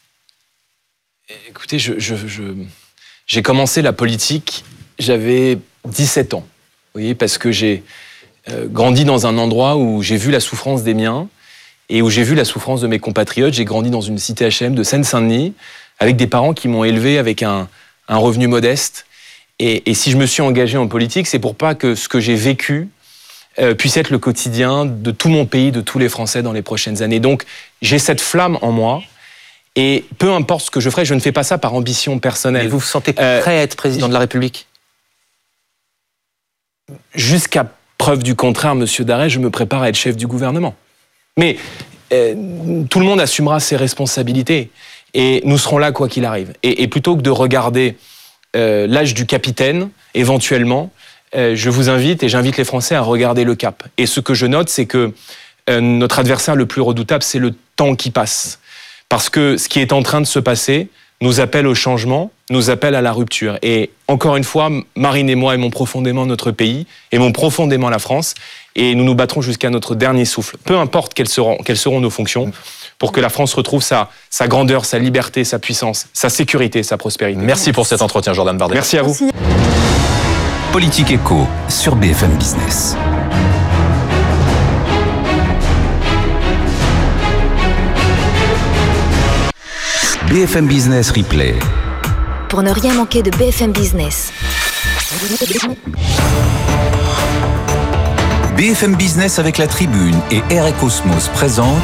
Écoutez, j'ai commencé la politique, j'avais 17 ans. Vous voyez, parce que j'ai grandi dans un endroit où j'ai vu la souffrance des miens et où j'ai vu la souffrance de mes compatriotes. J'ai grandi dans une cité HLM de Seine-Saint-Denis avec des parents qui m'ont élevé avec un revenu modeste. Et si je me suis engagé en politique, c'est pour pas que ce que j'ai vécu puisse être le quotidien de tout mon pays, de tous les Français dans les prochaines années. Donc j'ai cette flamme en moi et peu importe ce que je ferai, je ne fais pas ça par ambition personnelle. Mais vous vous sentez prêt à être président de la République? Jusqu'à preuve du contraire, Monsieur Darret, je me prépare à être chef du gouvernement. Mais tout le monde assumera ses responsabilités et nous serons là quoi qu'il arrive. Et plutôt que de regarder l'âge du capitaine, éventuellement, je vous invite et j'invite les Français à regarder le cap. Et ce que je note, c'est que notre adversaire le plus redoutable, c'est le temps qui passe. Parce que ce qui est en train de se passer nous appelle au changement, nous appelle à la rupture. Et encore une fois, Marine et moi aimons profondément notre pays, aimons profondément la France, et nous nous battrons jusqu'à notre dernier souffle. Peu importe quelles seront nos fonctions, pour que la France retrouve sa grandeur, sa liberté, sa puissance, sa sécurité, sa prospérité. Merci pour cet entretien, Jordan Bardella. Merci à vous. Merci. Politique Écho sur BFM Business. BFM Business Replay. Pour ne rien manquer de BFM Business. BFM Business avec la Tribune et Air et Cosmos présente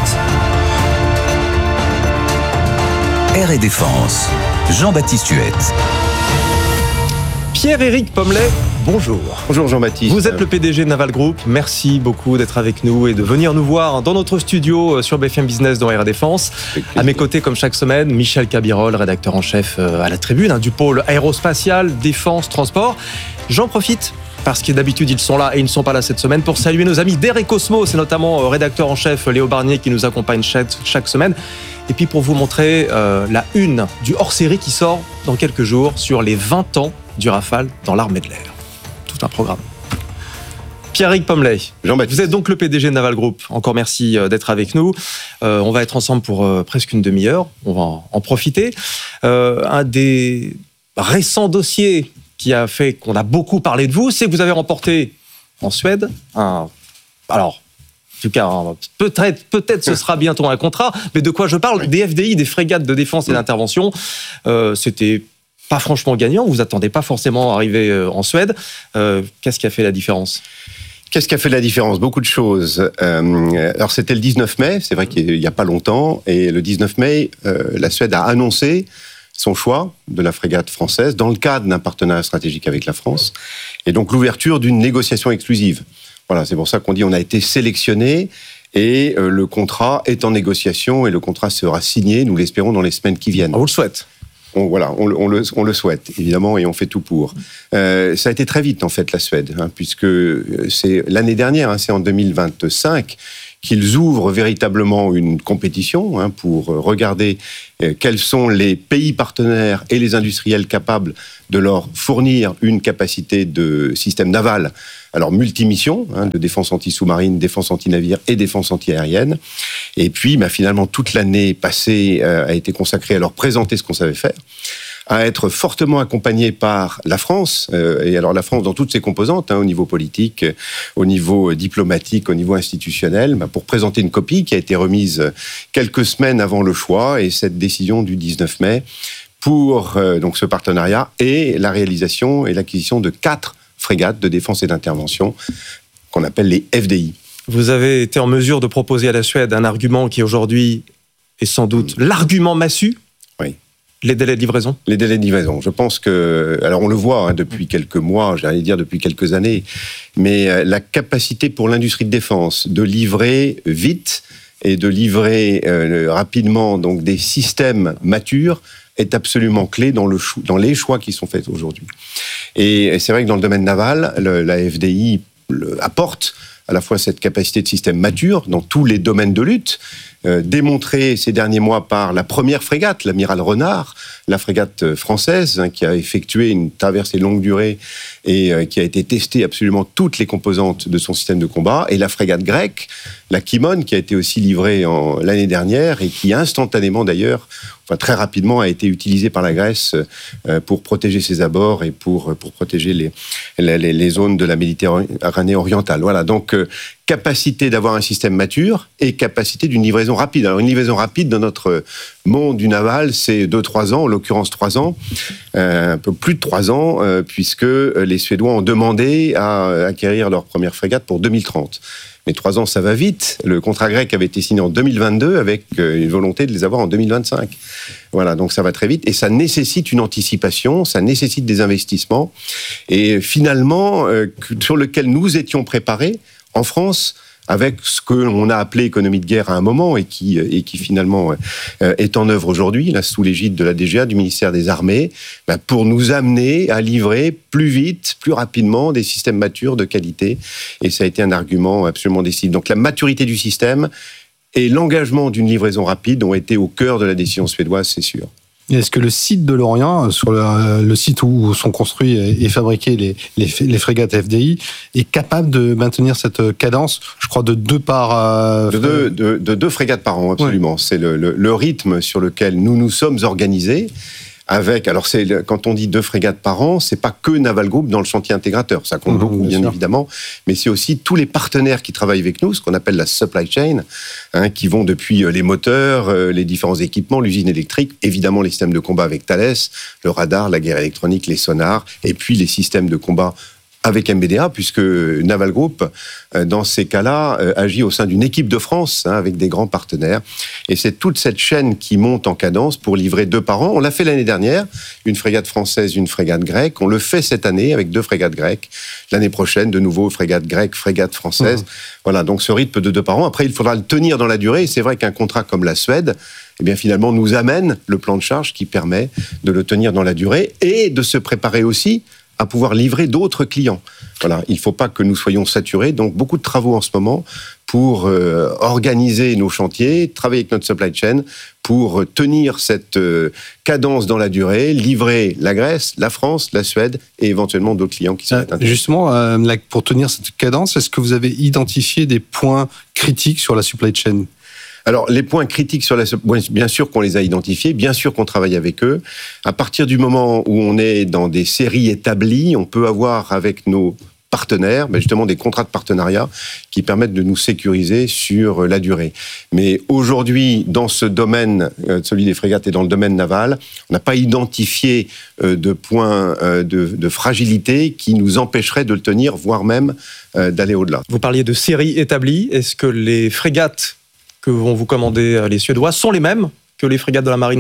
Air et Défense. Jean-Baptiste Huette. Pierre-Éric Pommelet, bonjour. Bonjour Jean-Baptiste. Vous êtes le PDG de Naval Group. Merci beaucoup d'être avec nous et de venir nous voir dans notre studio sur BFM Business dans Air et Défense. À mes côtés, comme chaque semaine, Michel Cabirol, rédacteur en chef à la Tribune, du pôle aérospatial, défense, transport. J'en profite, parce que d'habitude ils sont là et ils ne sont pas là cette semaine, pour saluer nos amis d'Air et Cosmos, et notamment rédacteur en chef Léo Barnier qui nous accompagne chaque semaine. Et puis pour vous montrer la une du hors-série qui sort dans quelques jours sur les 20 ans du Rafale dans l'armée de l'air. Tout un programme. Pierre-Éric Pommelet, vous êtes donc le PDG de Naval Group. Encore merci d'être avec nous. On va être ensemble pour presque une demi-heure. On va en profiter. Un des récents dossiers qui a fait qu'on a beaucoup parlé de vous, c'est que vous avez remporté en Suède alors, en tout cas, peut-être ce sera bientôt un contrat, mais de quoi je parle? Des FDI, des frégates de défense et d'intervention. C'était pas franchement gagnant, vous attendez pas forcément à arriver en Suède. Qu'est-ce qui a fait la différence? Qu'est-ce qui a fait la différence? Beaucoup de choses. Alors c'était le 19 mai, c'est vrai qu'il n'y a pas longtemps, et le 19 mai, la Suède a annoncé son choix de la frégate française dans le cadre d'un partenariat stratégique avec la France, et donc l'ouverture d'une négociation exclusive. Voilà, c'est pour ça qu'on dit on a été sélectionné, et le contrat est en négociation, et le contrat sera signé, nous l'espérons, dans les semaines qui viennent. On vous le souhaite. On le souhaite, évidemment, et on fait tout pour. Ça a été très vite, en fait, la Suède, puisque c'est l'année dernière, c'est en 2025, qu'ils ouvrent véritablement une compétition pour regarder quels sont les pays partenaires et les industriels capables de leur fournir une capacité de système naval, alors multimission, de défense anti-sous-marine, défense anti-navire et défense anti-aérienne. Et puis, finalement, toute l'année passée a été consacrée à leur présenter ce qu'on savait faire, à être fortement accompagné par la France, et alors la France dans toutes ses composantes, au niveau politique, au niveau diplomatique, au niveau institutionnel, pour présenter une copie qui a été remise quelques semaines avant le choix, et cette décision du 19 mai pour donc ce partenariat et la réalisation et l'acquisition de 4 frégates de défense et d'intervention qu'on appelle les FDI. Vous avez été en mesure de proposer à la Suède un argument qui aujourd'hui est sans doute l'argument massu. Oui. Les délais de livraison. Les délais de livraison. Je pense que, alors on le voit depuis quelques mois, j'allais dire depuis quelques années, mais la capacité pour l'industrie de défense de livrer vite et de livrer rapidement donc des systèmes matures est absolument clé dans les choix qui sont faits aujourd'hui. Et c'est vrai que dans le domaine naval, la FDI apporte à la fois cette capacité de système mature dans tous les domaines de lutte, démontrée ces derniers mois par la première frégate, l'amiral Renard, la frégate française, qui a effectué une traversée longue durée et qui a été testée absolument toutes les composantes de son système de combat, et la frégate grecque, la Kimon, qui a été aussi livrée l'année dernière et qui instantanément d'ailleurs, très rapidement, a été utilisée par la Grèce pour protéger ses abords et pour protéger les zones de la Méditerranée orientale. Voilà, donc capacité d'avoir un système mature et capacité d'une livraison rapide. Alors une livraison rapide dans notre monde du naval, c'est 2-3 ans, en l'occurrence 3 ans, un peu plus de 3 ans, puisque les Suédois ont demandé à acquérir leur première frégate pour 2030. Mais 3 ans, ça va vite. Le contrat grec avait été signé en 2022 avec une volonté de les avoir en 2025. Voilà, donc ça va très vite. Et ça nécessite une anticipation, ça nécessite des investissements. Et finalement, sur lequel nous étions préparés, en France, avec ce que l'on a appelé économie de guerre à un moment et qui finalement est en œuvre aujourd'hui, là, sous l'égide de la DGA, du ministère des Armées, pour nous amener à livrer plus vite, plus rapidement des systèmes matures de qualité. Et ça a été un argument absolument décisif. Donc la maturité du système et l'engagement d'une livraison rapide ont été au cœur de la décision suédoise, c'est sûr. Est-ce que le site de Lorient, sur le site où sont construits et fabriqués les frégates FDI, est capable de maintenir cette cadence, je crois, de 2 par... De 2 frégates par an, absolument. Ouais. C'est le rythme sur lequel nous nous sommes organisés. Alors quand on dit 2 frégates par an, c'est pas que Naval Group dans le chantier intégrateur, ça compte beaucoup bien évidemment, mais c'est aussi tous les partenaires qui travaillent avec nous, ce qu'on appelle la supply chain, qui vont depuis les moteurs, les différents équipements, l'usine électrique, évidemment les systèmes de combat avec Thales, le radar, la guerre électronique, les sonars, et puis les systèmes de combat avec MBDA, puisque Naval Group, dans ces cas-là, agit au sein d'une équipe de France, avec des grands partenaires. Et c'est toute cette chaîne qui monte en cadence pour livrer 2 par an. On l'a fait l'année dernière, une frégate française, une frégate grecque. On le fait cette année avec 2 frégates grecques. L'année prochaine, de nouveau, frégate grecque, frégate française. Voilà, donc ce rythme de 2 par an. Après, il faudra le tenir dans la durée. Et c'est vrai qu'un contrat comme la Suède, eh bien, finalement, nous amène le plan de charge qui permet de le tenir dans la durée et de se préparer aussi à pouvoir livrer d'autres clients. Voilà, il ne faut pas que nous soyons saturés, donc beaucoup de travaux en ce moment pour organiser nos chantiers, travailler avec notre supply chain pour tenir cette cadence dans la durée, livrer la Grèce, la France, la Suède et éventuellement d'autres clients qui sont intéressés. Justement, pour tenir cette cadence, est-ce que vous avez identifié des points critiques sur la supply chain ? Alors, les points critiques sur bien sûr qu'on les a identifiés, bien sûr qu'on travaille avec eux. À partir du moment où on est dans des séries établies, on peut avoir avec nos partenaires, justement des contrats de partenariat qui permettent de nous sécuriser sur la durée. Mais aujourd'hui, dans ce domaine, celui des frégates et dans le domaine naval, on n'a pas identifié de points de fragilité qui nous empêcheraient de le tenir, voire même d'aller au-delà. Vous parliez de séries établies. Est-ce que les frégates que vont vous commander les Suédois sont les mêmes que les frégates de la Marine nationale ?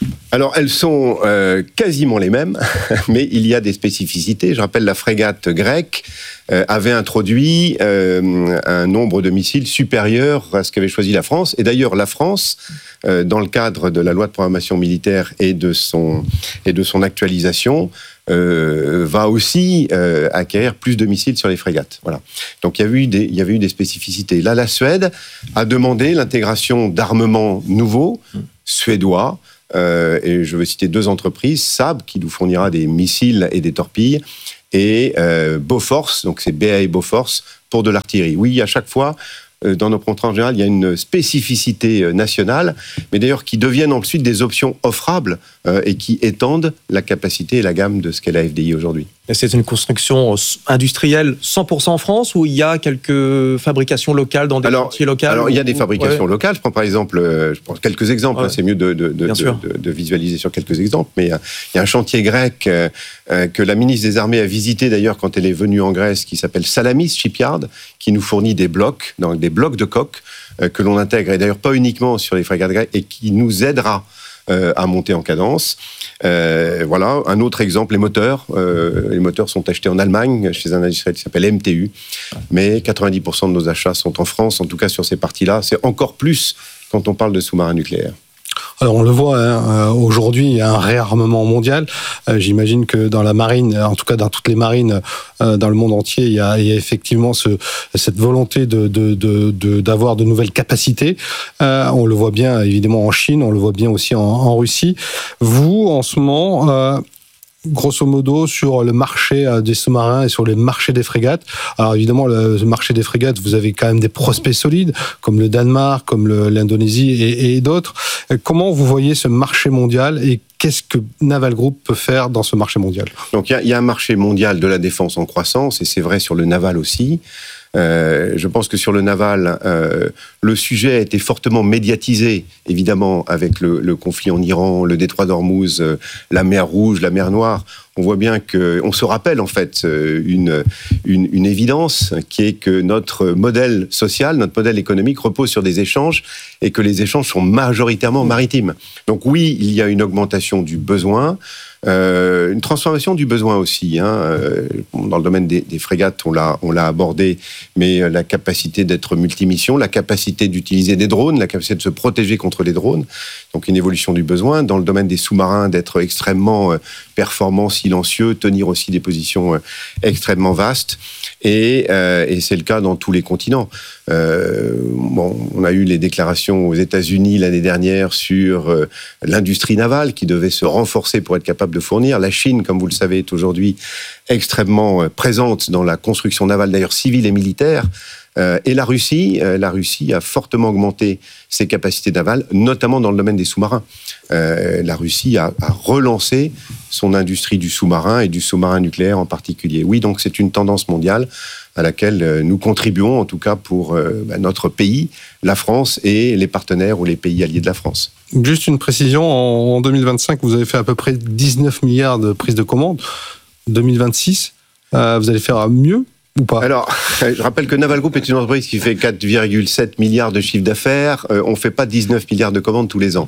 Alors, elles sont quasiment les mêmes, mais il y a des spécificités. Je rappelle, la frégate grecque avait introduit un nombre de missiles supérieur à ce qu'avait choisi la France. Et d'ailleurs, la France, dans le cadre de la loi de programmation militaire et de son actualisation, va aussi acquérir plus de missiles sur les frégates. Voilà. Donc il y avait eu des spécificités. Là, la Suède a demandé l'intégration d'armements nouveaux, suédois, et je veux citer 2 entreprises, Saab, qui nous fournira des missiles et des torpilles, et Bofors, donc c'est BAE Bofors, pour de l'artillerie. Oui, à chaque fois, dans nos contrats en général, il y a une spécificité nationale, mais d'ailleurs qui deviennent ensuite des options offrables et qui étendent la capacité et la gamme de ce qu'est la FDI aujourd'hui. Et c'est une construction industrielle 100% en France ou il y a quelques fabrications locales dans des chantiers locaux? Alors, il y a des fabrications locales. Je prends par exemple, quelques exemples. C'est mieux de visualiser sur quelques exemples. Mais il y a un chantier grec que la ministre des Armées a visité d'ailleurs quand elle est venue en Grèce, qui s'appelle Salamis Shipyard, qui nous fournit des blocs, donc des blocs de coque que l'on intègre, et d'ailleurs pas uniquement sur les frégates grecques, et qui nous aidera à monter en cadence. Voilà, un autre exemple, les moteurs. Les moteurs sont achetés en Allemagne, chez un industriel qui s'appelle MTU, mais 90% de nos achats sont en France, en tout cas sur ces parties-là. C'est encore plus quand on parle de sous-marins nucléaires. Alors on le voit, aujourd'hui, il y a un réarmement mondial. J'imagine que dans la marine, en tout cas dans toutes les marines dans le monde entier, il y a effectivement cette volonté d'avoir de nouvelles capacités. On le voit bien évidemment en Chine, on le voit bien aussi en Russie. Vous, en ce moment... grosso modo, sur le marché des sous-marins et sur les marchés des frégates. Alors évidemment, le marché des frégates, vous avez quand même des prospects solides, comme le Danemark, comme l'Indonésie et d'autres. Comment vous voyez ce marché mondial et qu'est-ce que Naval Group peut faire dans ce marché mondial? Donc il y a un marché mondial de la défense en croissance, et c'est vrai sur le naval aussi. Je pense que sur le naval, le sujet a été fortement médiatisé, évidemment, avec le conflit en Iran, le détroit d'Ormuz, la mer Rouge, la mer Noire. On voit bien on se rappelle en fait une évidence qui est que notre modèle social, notre modèle économique repose sur des échanges et que les échanges sont majoritairement maritimes. Donc oui, il y a une augmentation du besoin. Une transformation du besoin aussi. Dans le domaine des frégates, on l'a abordé, mais la capacité d'être multimission, la capacité d'utiliser des drones, la capacité de se protéger contre les drones, donc une évolution du besoin. Dans le domaine des sous-marins, d'être extrêmement performants, silencieux, tenir aussi des positions extrêmement vastes. Et c'est le cas dans tous les continents. On a eu les déclarations aux États-Unis l'année dernière sur l'industrie navale qui devait se renforcer pour être capable de fournir. La Chine, comme vous le savez, est aujourd'hui extrêmement présente dans la construction navale, d'ailleurs civile et militaire. Et la Russie a fortement augmenté ses capacités navales, notamment dans le domaine des sous-marins. La Russie a relancé son industrie du sous-marin et du sous-marin nucléaire en particulier. Oui, donc c'est une tendance mondiale à laquelle nous contribuons, en tout cas pour notre pays, la France et les partenaires ou les pays alliés de la France. Juste une précision, en 2025, vous avez fait à peu près 19 milliards de prises de commande. 2026, vous allez faire mieux ou pas? Alors, je rappelle que Naval Group est une entreprise qui fait 4,7 milliards de chiffre d'affaires. On ne fait pas 19 milliards de commandes tous les ans.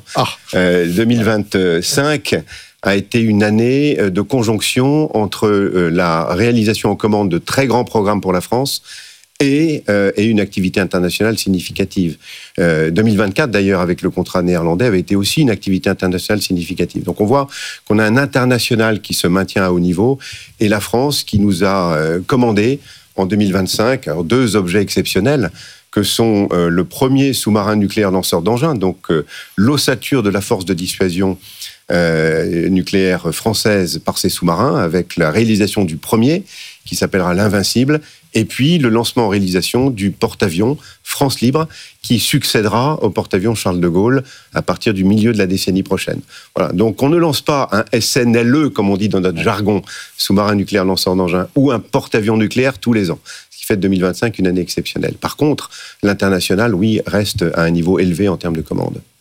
2025 a été une année de conjonction entre la réalisation en commande de très grands programmes pour la France et une activité internationale significative. 2024, d'ailleurs, avec le contrat néerlandais, avait été aussi une activité internationale significative. Donc on voit qu'on a un international qui se maintient à haut niveau, et la France qui nous a commandé en 2025 deux objets exceptionnels, que sont le premier sous-marin nucléaire lanceur d'engins, donc l'ossature de la force de dissuasion nucléaire française par ses sous-marins, avec la réalisation du premier, qui s'appellera l'Invincible, et puis le lancement en réalisation du porte-avions France Libre, qui succédera au porte-avions Charles de Gaulle à partir du milieu de la décennie prochaine. Voilà. Donc on ne lance pas un SNLE, comme on dit dans notre jargon, sous-marin nucléaire lanceur d'engins, ou un porte-avions nucléaire tous les ans, ce qui fait de 2025 une année exceptionnelle. Par contre, l'international, oui, reste à un niveau élevé en termes de commandes.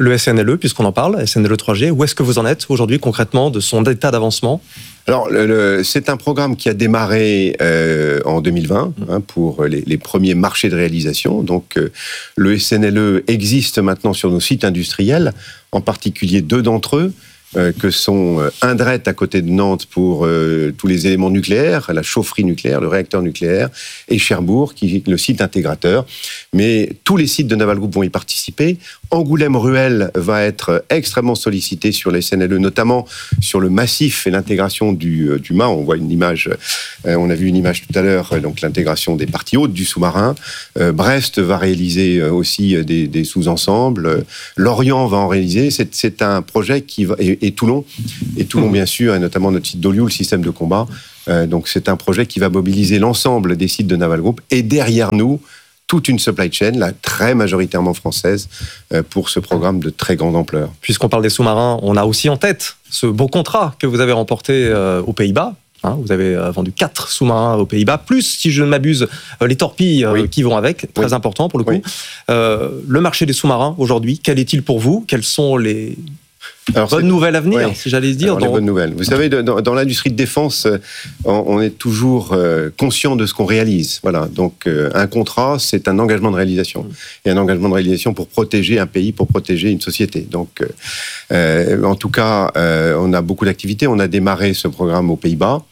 Le SNLE, puisqu'on en parle, SNLE 3G, où est-ce que vous en êtes aujourd'hui concrètement de son état d'avancement ? Alors, c'est un programme qui a démarré en 2020 pour les premiers marchés de réalisation. Donc, le SNLE existe maintenant sur nos sites industriels, en particulier 2 d'entre eux, que sont Indret à côté de Nantes pour tous les éléments nucléaires, la chaufferie nucléaire, le réacteur nucléaire, et Cherbourg, qui est le site intégrateur. Mais tous les sites de Naval Group vont y participer. Angoulême-Ruel va être extrêmement sollicité sur les SNLE, notamment sur le massif et l'intégration du mât. On voit une image, on a vu une image tout à l'heure, donc l'intégration des parties hautes du sous-marin. Brest va réaliser aussi des sous-ensembles. Lorient va en réaliser. C'est un projet qui va... Et Toulon, bien sûr, et notamment notre site d'Ollioules, le système de combat. Donc c'est un projet qui va mobiliser l'ensemble des sites de Naval Group. Et derrière nous, toute une supply chain, là, très majoritairement française, pour ce programme de très grande ampleur. Puisqu'on parle des sous-marins, on a aussi en tête ce beau contrat que vous avez remporté aux Pays-Bas. Vous avez vendu 4 sous-marins aux Pays-Bas, plus, si je ne m'abuse, les torpilles qui vont avec, très important pour le coup. Le marché des sous-marins, aujourd'hui, quel est-il pour vous ? Quelles sont les... bonnes nouvelles à venir, si j'allais dire. Les bonnes nouvelles. Vous savez, dans l'industrie de défense, on est toujours conscient de ce qu'on réalise. Voilà. Donc, un contrat, c'est un engagement de réalisation. Et un engagement de réalisation pour protéger un pays, pour protéger une société. Donc, en tout cas, on a beaucoup d'activités. On a démarré ce programme aux Pays-Bas.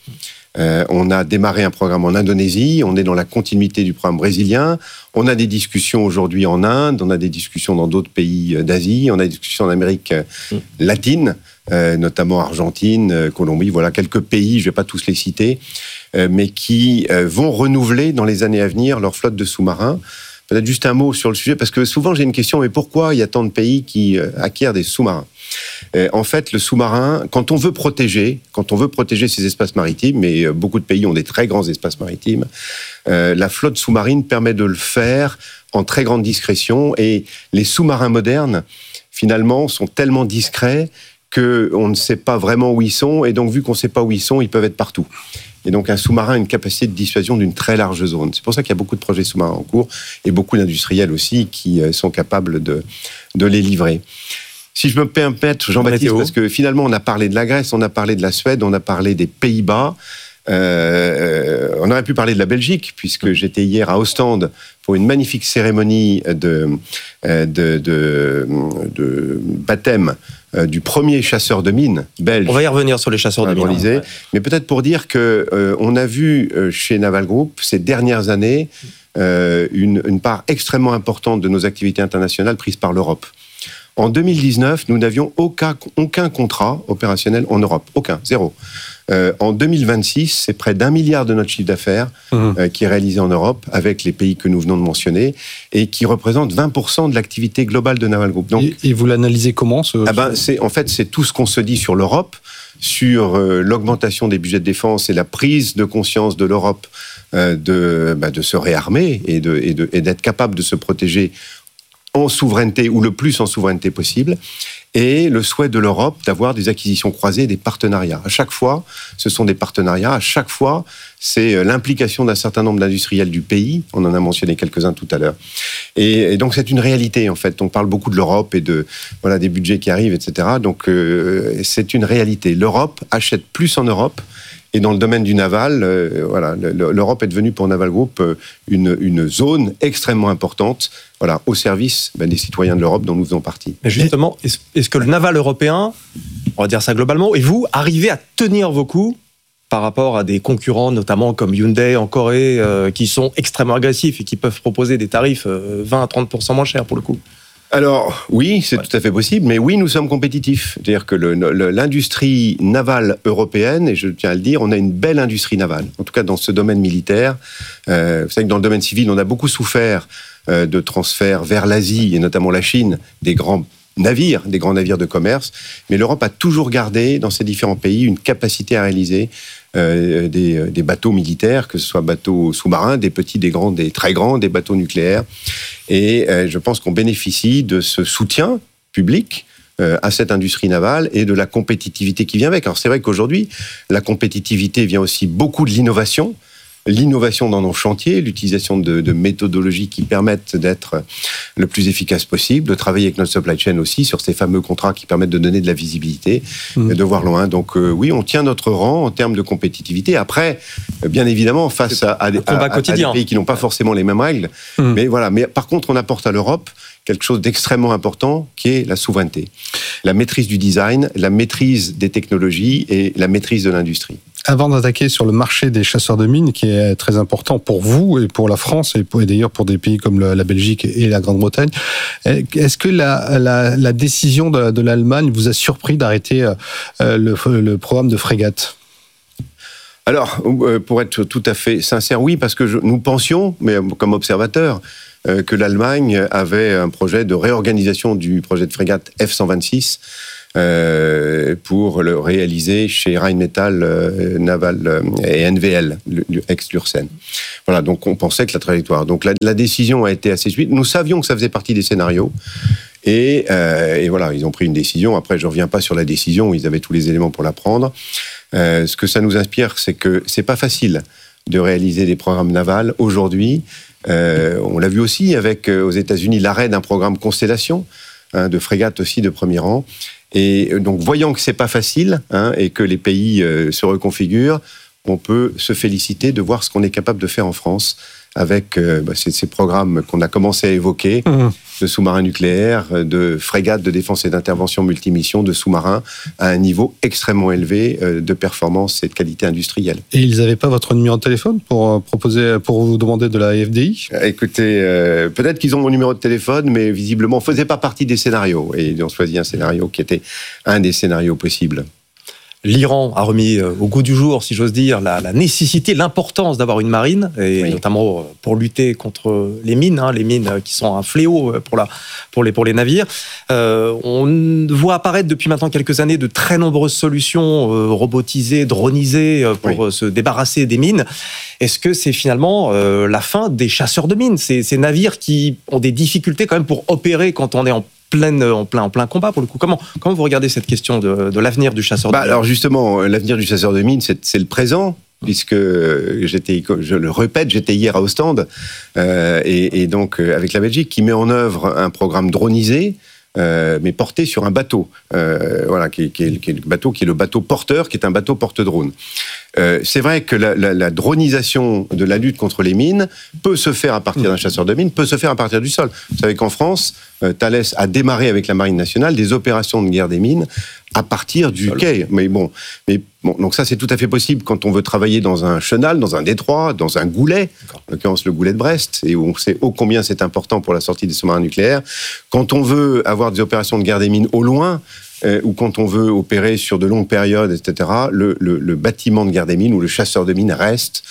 On a démarré un programme en Indonésie, on est dans la continuité du programme brésilien, on a des discussions aujourd'hui en Inde, on a des discussions dans d'autres pays d'Asie, on a des discussions en Amérique latine, notamment Argentine, Colombie, voilà quelques pays, je ne vais pas tous les citer, mais qui vont renouveler dans les années à venir leur flotte de sous-marins. Peut-être juste un mot sur le sujet, parce que souvent j'ai une question, mais pourquoi il y a tant de pays qui acquièrent des sous-marins ? En fait, le sous-marin, quand on veut protéger ces espaces maritimes, et beaucoup de pays ont des très grands espaces maritimes, la flotte sous-marine permet de le faire en très grande discrétion, et les sous-marins modernes, finalement, sont tellement discrets qu'on ne sait pas vraiment où ils sont, et donc vu qu'on ne sait pas où ils sont, ils peuvent être partout. Et donc un sous-marin a une capacité de dissuasion d'une très large zone. C'est pour ça qu'il y a beaucoup de projets sous-marins en cours, et beaucoup d'industriels aussi qui sont capables de les livrer. Si je me permets, Jean-Baptiste, parce que finalement on a parlé de la Grèce, on a parlé de la Suède, on a parlé des Pays-Bas, on aurait pu parler de la Belgique, puisque j'étais hier à Ostende pour une magnifique cérémonie de baptême du premier chasseur de mines belge. On va y revenir sur les chasseurs de mines. Mais peut-être pour dire qu'on a vu chez Naval Group ces dernières années une part extrêmement importante de nos activités internationales prises par l'Europe. En 2019, nous n'avions aucun contrat opérationnel en Europe. Aucun, zéro. En 2026, c'est près d'1 milliard de notre chiffre d'affaires qui est réalisé en Europe avec les pays que nous venons de mentionner et qui représente 20% de l'activité globale de Naval Group. Donc, et vous l'analysez comment c'est tout ce qu'on se dit sur l'Europe, sur l'augmentation des budgets de défense et la prise de conscience de l'Europe de se réarmer et d'être capable de se protéger en souveraineté, ou le plus en souveraineté possible, et le souhait de l'Europe d'avoir des acquisitions croisées et des partenariats. À chaque fois, ce sont des partenariats. À chaque fois, c'est l'implication d'un certain nombre d'industriels du pays. On en a mentionné quelques-uns tout à l'heure. Et donc, c'est une réalité, en fait. On parle beaucoup de l'Europe et des budgets qui arrivent, etc. Donc, c'est une réalité. L'Europe achète plus en Europe. Et dans le domaine du naval, l'Europe est devenue pour Naval Group une zone extrêmement importante, au service des citoyens de l'Europe dont nous faisons partie. Mais justement, est-ce que le naval européen, on va dire ça globalement, et vous, arrivez à tenir vos coups par rapport à des concurrents, notamment comme Hyundai en Corée, qui sont extrêmement agressifs et qui peuvent proposer des tarifs 20 à 30% moins chers pour le coup ? Alors, oui, c'est tout à fait possible, mais oui, nous sommes compétitifs. C'est-à-dire que l'industrie navale européenne, et je tiens à le dire, on a une belle industrie navale, en tout cas dans ce domaine militaire. Vous savez que dans le domaine civil, on a beaucoup souffert de transferts vers l'Asie, et notamment la Chine, des grands navires de commerce, mais l'Europe a toujours gardé, dans ces différents pays, une capacité à réaliser des bateaux militaires, que ce soit bateaux sous-marins, des petits, des grands, des très grands, des bateaux nucléaires. Et je pense qu'on bénéficie de ce soutien public à cette industrie navale et de la compétitivité qui vient avec. Alors c'est vrai qu'aujourd'hui, la compétitivité vient aussi beaucoup de l'innovation. l'innovation dans nos chantiers, l'utilisation de méthodologies qui permettent d'être le plus efficace possible, de travailler avec notre supply chain aussi sur ces fameux contrats qui permettent de donner de la visibilité, de voir loin. Donc oui, on tient notre rang en termes de compétitivité. Après, bien évidemment, face à des pays qui n'ont pas forcément les mêmes règles. Mais voilà. Mais par contre, on apporte à l'Europe quelque chose d'extrêmement important, qui est la souveraineté. La maîtrise du design, la maîtrise des technologies et la maîtrise de l'industrie. Avant d'attaquer sur le marché des chasseurs de mines, qui est très important pour vous et pour la France, et d'ailleurs pour des pays comme la Belgique et la Grande-Bretagne, est-ce que la décision de l'Allemagne vous a surpris d'arrêter le programme de frégates ? Alors, pour être tout à fait sincère, oui, parce que nous pensions, mais comme observateurs, que l'Allemagne avait un projet de réorganisation du projet de frégate F-126 pour le réaliser chez Rheinmetall Naval et NVL, ex-Lursen. Voilà, donc on pensait que la trajectoire... Donc la décision a été assez suite. Nous savions que ça faisait partie des scénarios. Et voilà, ils ont pris une décision. Après, je ne reviens pas sur la décision, ils avaient tous les éléments pour la prendre. Ce que ça nous inspire, c'est que c'est pas facile de réaliser des programmes navals aujourd'hui. On l'a vu aussi avec, aux États-Unis, l'arrêt d'un programme Constellation, de frégates aussi de premier rang. Et donc, voyant que c'est pas facile et que les pays se reconfigurent, on peut se féliciter de voir ce qu'on est capable de faire en France avec ces programmes qu'on a commencé à évoquer, de sous-marins nucléaires, de frégates de défense et d'intervention multimissions, de sous-marins à un niveau extrêmement élevé de performance et de qualité industrielle. Et ils n'avaient pas votre numéro de téléphone pour vous demander de la FDI ? Écoutez, peut-être qu'ils ont mon numéro de téléphone, mais visiblement, on ne faisait pas partie des scénarios. Et ils ont choisi un scénario qui était un des scénarios possibles. L'Iran a remis au goût du jour, si j'ose dire, la nécessité, l'importance d'avoir une marine, et notamment pour lutter contre les mines qui sont un fléau pour les navires. On voit apparaître depuis maintenant quelques années de très nombreuses solutions robotisées, dronisées pour se débarrasser des mines. Est-ce que c'est finalement la fin des chasseurs de mines, ces navires qui ont des difficultés quand même pour opérer quand on est en plein combat pour le coup. Comment vous regardez cette question de l'avenir du chasseur de mines ? Alors justement, l'avenir du chasseur de mines, c'est le présent, puisque je le répète, j'étais hier à Ostende, et donc avec la Belgique, qui met en œuvre un programme dronisé, mais porté sur un bateau, qui est le bateau porteur, qui est un bateau porte-drone. C'est vrai que la dronisation de la lutte contre les mines peut se faire à partir d'un chasseur de mines, peut se faire à partir du sol. Vous savez qu'en France, Thales a démarré avec la Marine nationale des opérations de guerre des mines à partir du quai. Mais bon, donc ça c'est tout à fait possible quand on veut travailler dans un chenal, dans un détroit, dans un goulet, en l'occurrence le goulet de Brest, et où on sait ô combien c'est important pour la sortie des sous-marins nucléaires. Quand on veut avoir des opérations de guerre des mines au loin, ou quand on veut opérer sur de longues périodes, etc., le bâtiment de guerre des mines ou le chasseur de mines reste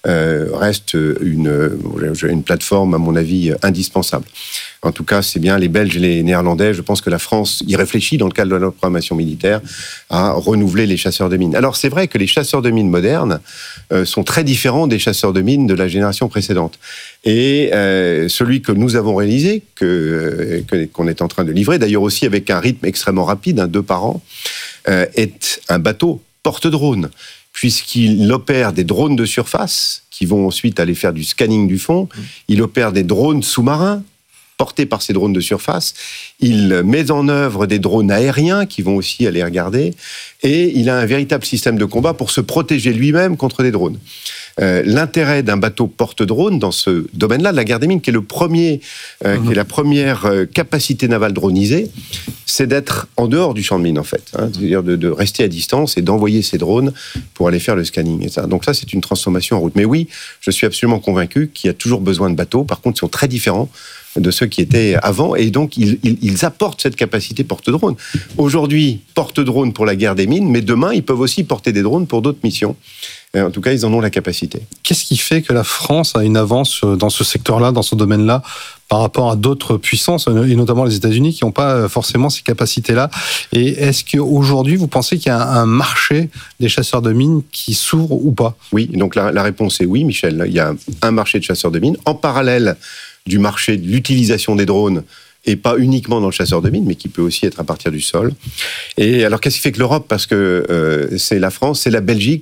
une plateforme, à mon avis, indispensable. En tout cas, c'est bien les Belges et les Néerlandais. Je pense que la France y réfléchit, dans le cadre de notre programmation militaire, à renouveler les chasseurs de mines. Alors, c'est vrai que les chasseurs de mines modernes sont très différents des chasseurs de mines de la génération précédente. Et celui que nous avons réalisé, qu'on est en train de livrer, d'ailleurs aussi avec un rythme extrêmement rapide, 2 par an, est un bateau porte-drone, puisqu'il opère des drones de surface qui vont ensuite aller faire du scanning du fond. Il opère des drones sous-marins portés par ces drones de surface. Il met en œuvre des drones aériens qui vont aussi aller regarder. Et il a un véritable système de combat pour se protéger lui-même contre des drones. L'intérêt d'un bateau porte-drone dans ce domaine-là, de la guerre des mines, qui est qui est la première capacité navale dronisée, c'est d'être en dehors du champ de mine, en fait. C'est-à-dire de rester à distance et d'envoyer ces drones pour aller faire le scanning. Et ça. Donc ça, c'est une transformation en route. Mais oui, je suis absolument convaincu qu'il y a toujours besoin de bateaux. Par contre, ils sont très différents de ceux qui étaient avant, et donc ils apportent cette capacité porte-drone. Aujourd'hui, porte-drone pour la guerre des mines, mais demain, ils peuvent aussi porter des drones pour d'autres missions. En tout cas, ils en ont la capacité. Qu'est-ce qui fait que la France a une avance dans ce secteur-là, dans ce domaine-là, par rapport à d'autres puissances, et notamment les États-Unis, qui n'ont pas forcément ces capacités-là ? Et est-ce qu'aujourd'hui, vous pensez qu'il y a un marché des chasseurs de mines qui s'ouvre ou pas ? Oui, donc la réponse est oui, Michel. Il y a un marché de chasseurs de mines, en parallèle du marché de l'utilisation des drones, et pas uniquement dans le chasseur de mines, mais qui peut aussi être à partir du sol. Et alors, qu'est-ce qui fait que l'Europe ? Parce que c'est la France, c'est la Belgique,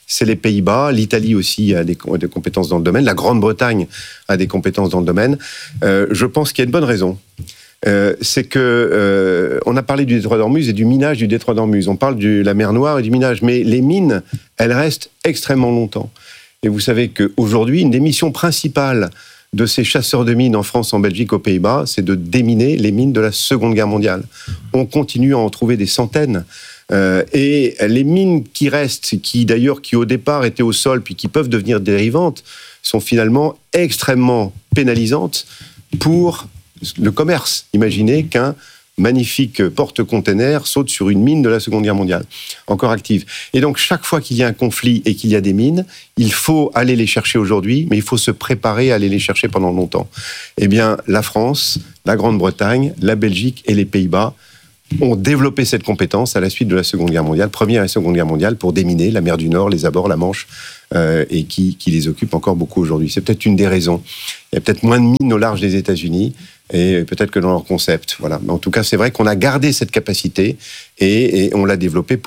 c'est les Pays-Bas. L'Italie aussi a des compétences dans le domaine. La Grande-Bretagne a des compétences dans le domaine. Je pense qu'il y a une bonne raison. C'est que on a parlé du détroit d'Ormuz et du minage du détroit d'Ormuz. On parle de la mer Noire et du minage, mais les mines, elles restent extrêmement longtemps. Et vous savez qu'aujourd'hui, une des missions principales de ces chasseurs de mines en France, en Belgique, aux Pays-Bas, c'est de déminer les mines de la Seconde Guerre mondiale. On continue à en trouver des centaines. Et les mines qui restent, qui au départ étaient au sol, puis qui peuvent devenir dérivantes, sont finalement extrêmement pénalisantes pour le commerce. Imaginez qu'un magnifique porte-container saute sur une mine de la Seconde Guerre mondiale, encore active. Et donc, chaque fois qu'il y a un conflit et qu'il y a des mines, il faut aller les chercher aujourd'hui, mais il faut se préparer à aller les chercher pendant longtemps. Eh bien, la France, la Grande-Bretagne, la Belgique et les Pays-Bas ont développé cette compétence à la suite de la Seconde Guerre mondiale, Première et Seconde Guerre mondiale, pour déminer la mer du Nord, les abords, la Manche, et qui les occupe encore beaucoup aujourd'hui. C'est peut-être une des raisons. Il y a peut-être moins de mines au large des États-Unis, et peut-être que dans leur concept. Voilà. Mais en tout cas, c'est vrai qu'on a gardé cette capacité et on l'a développée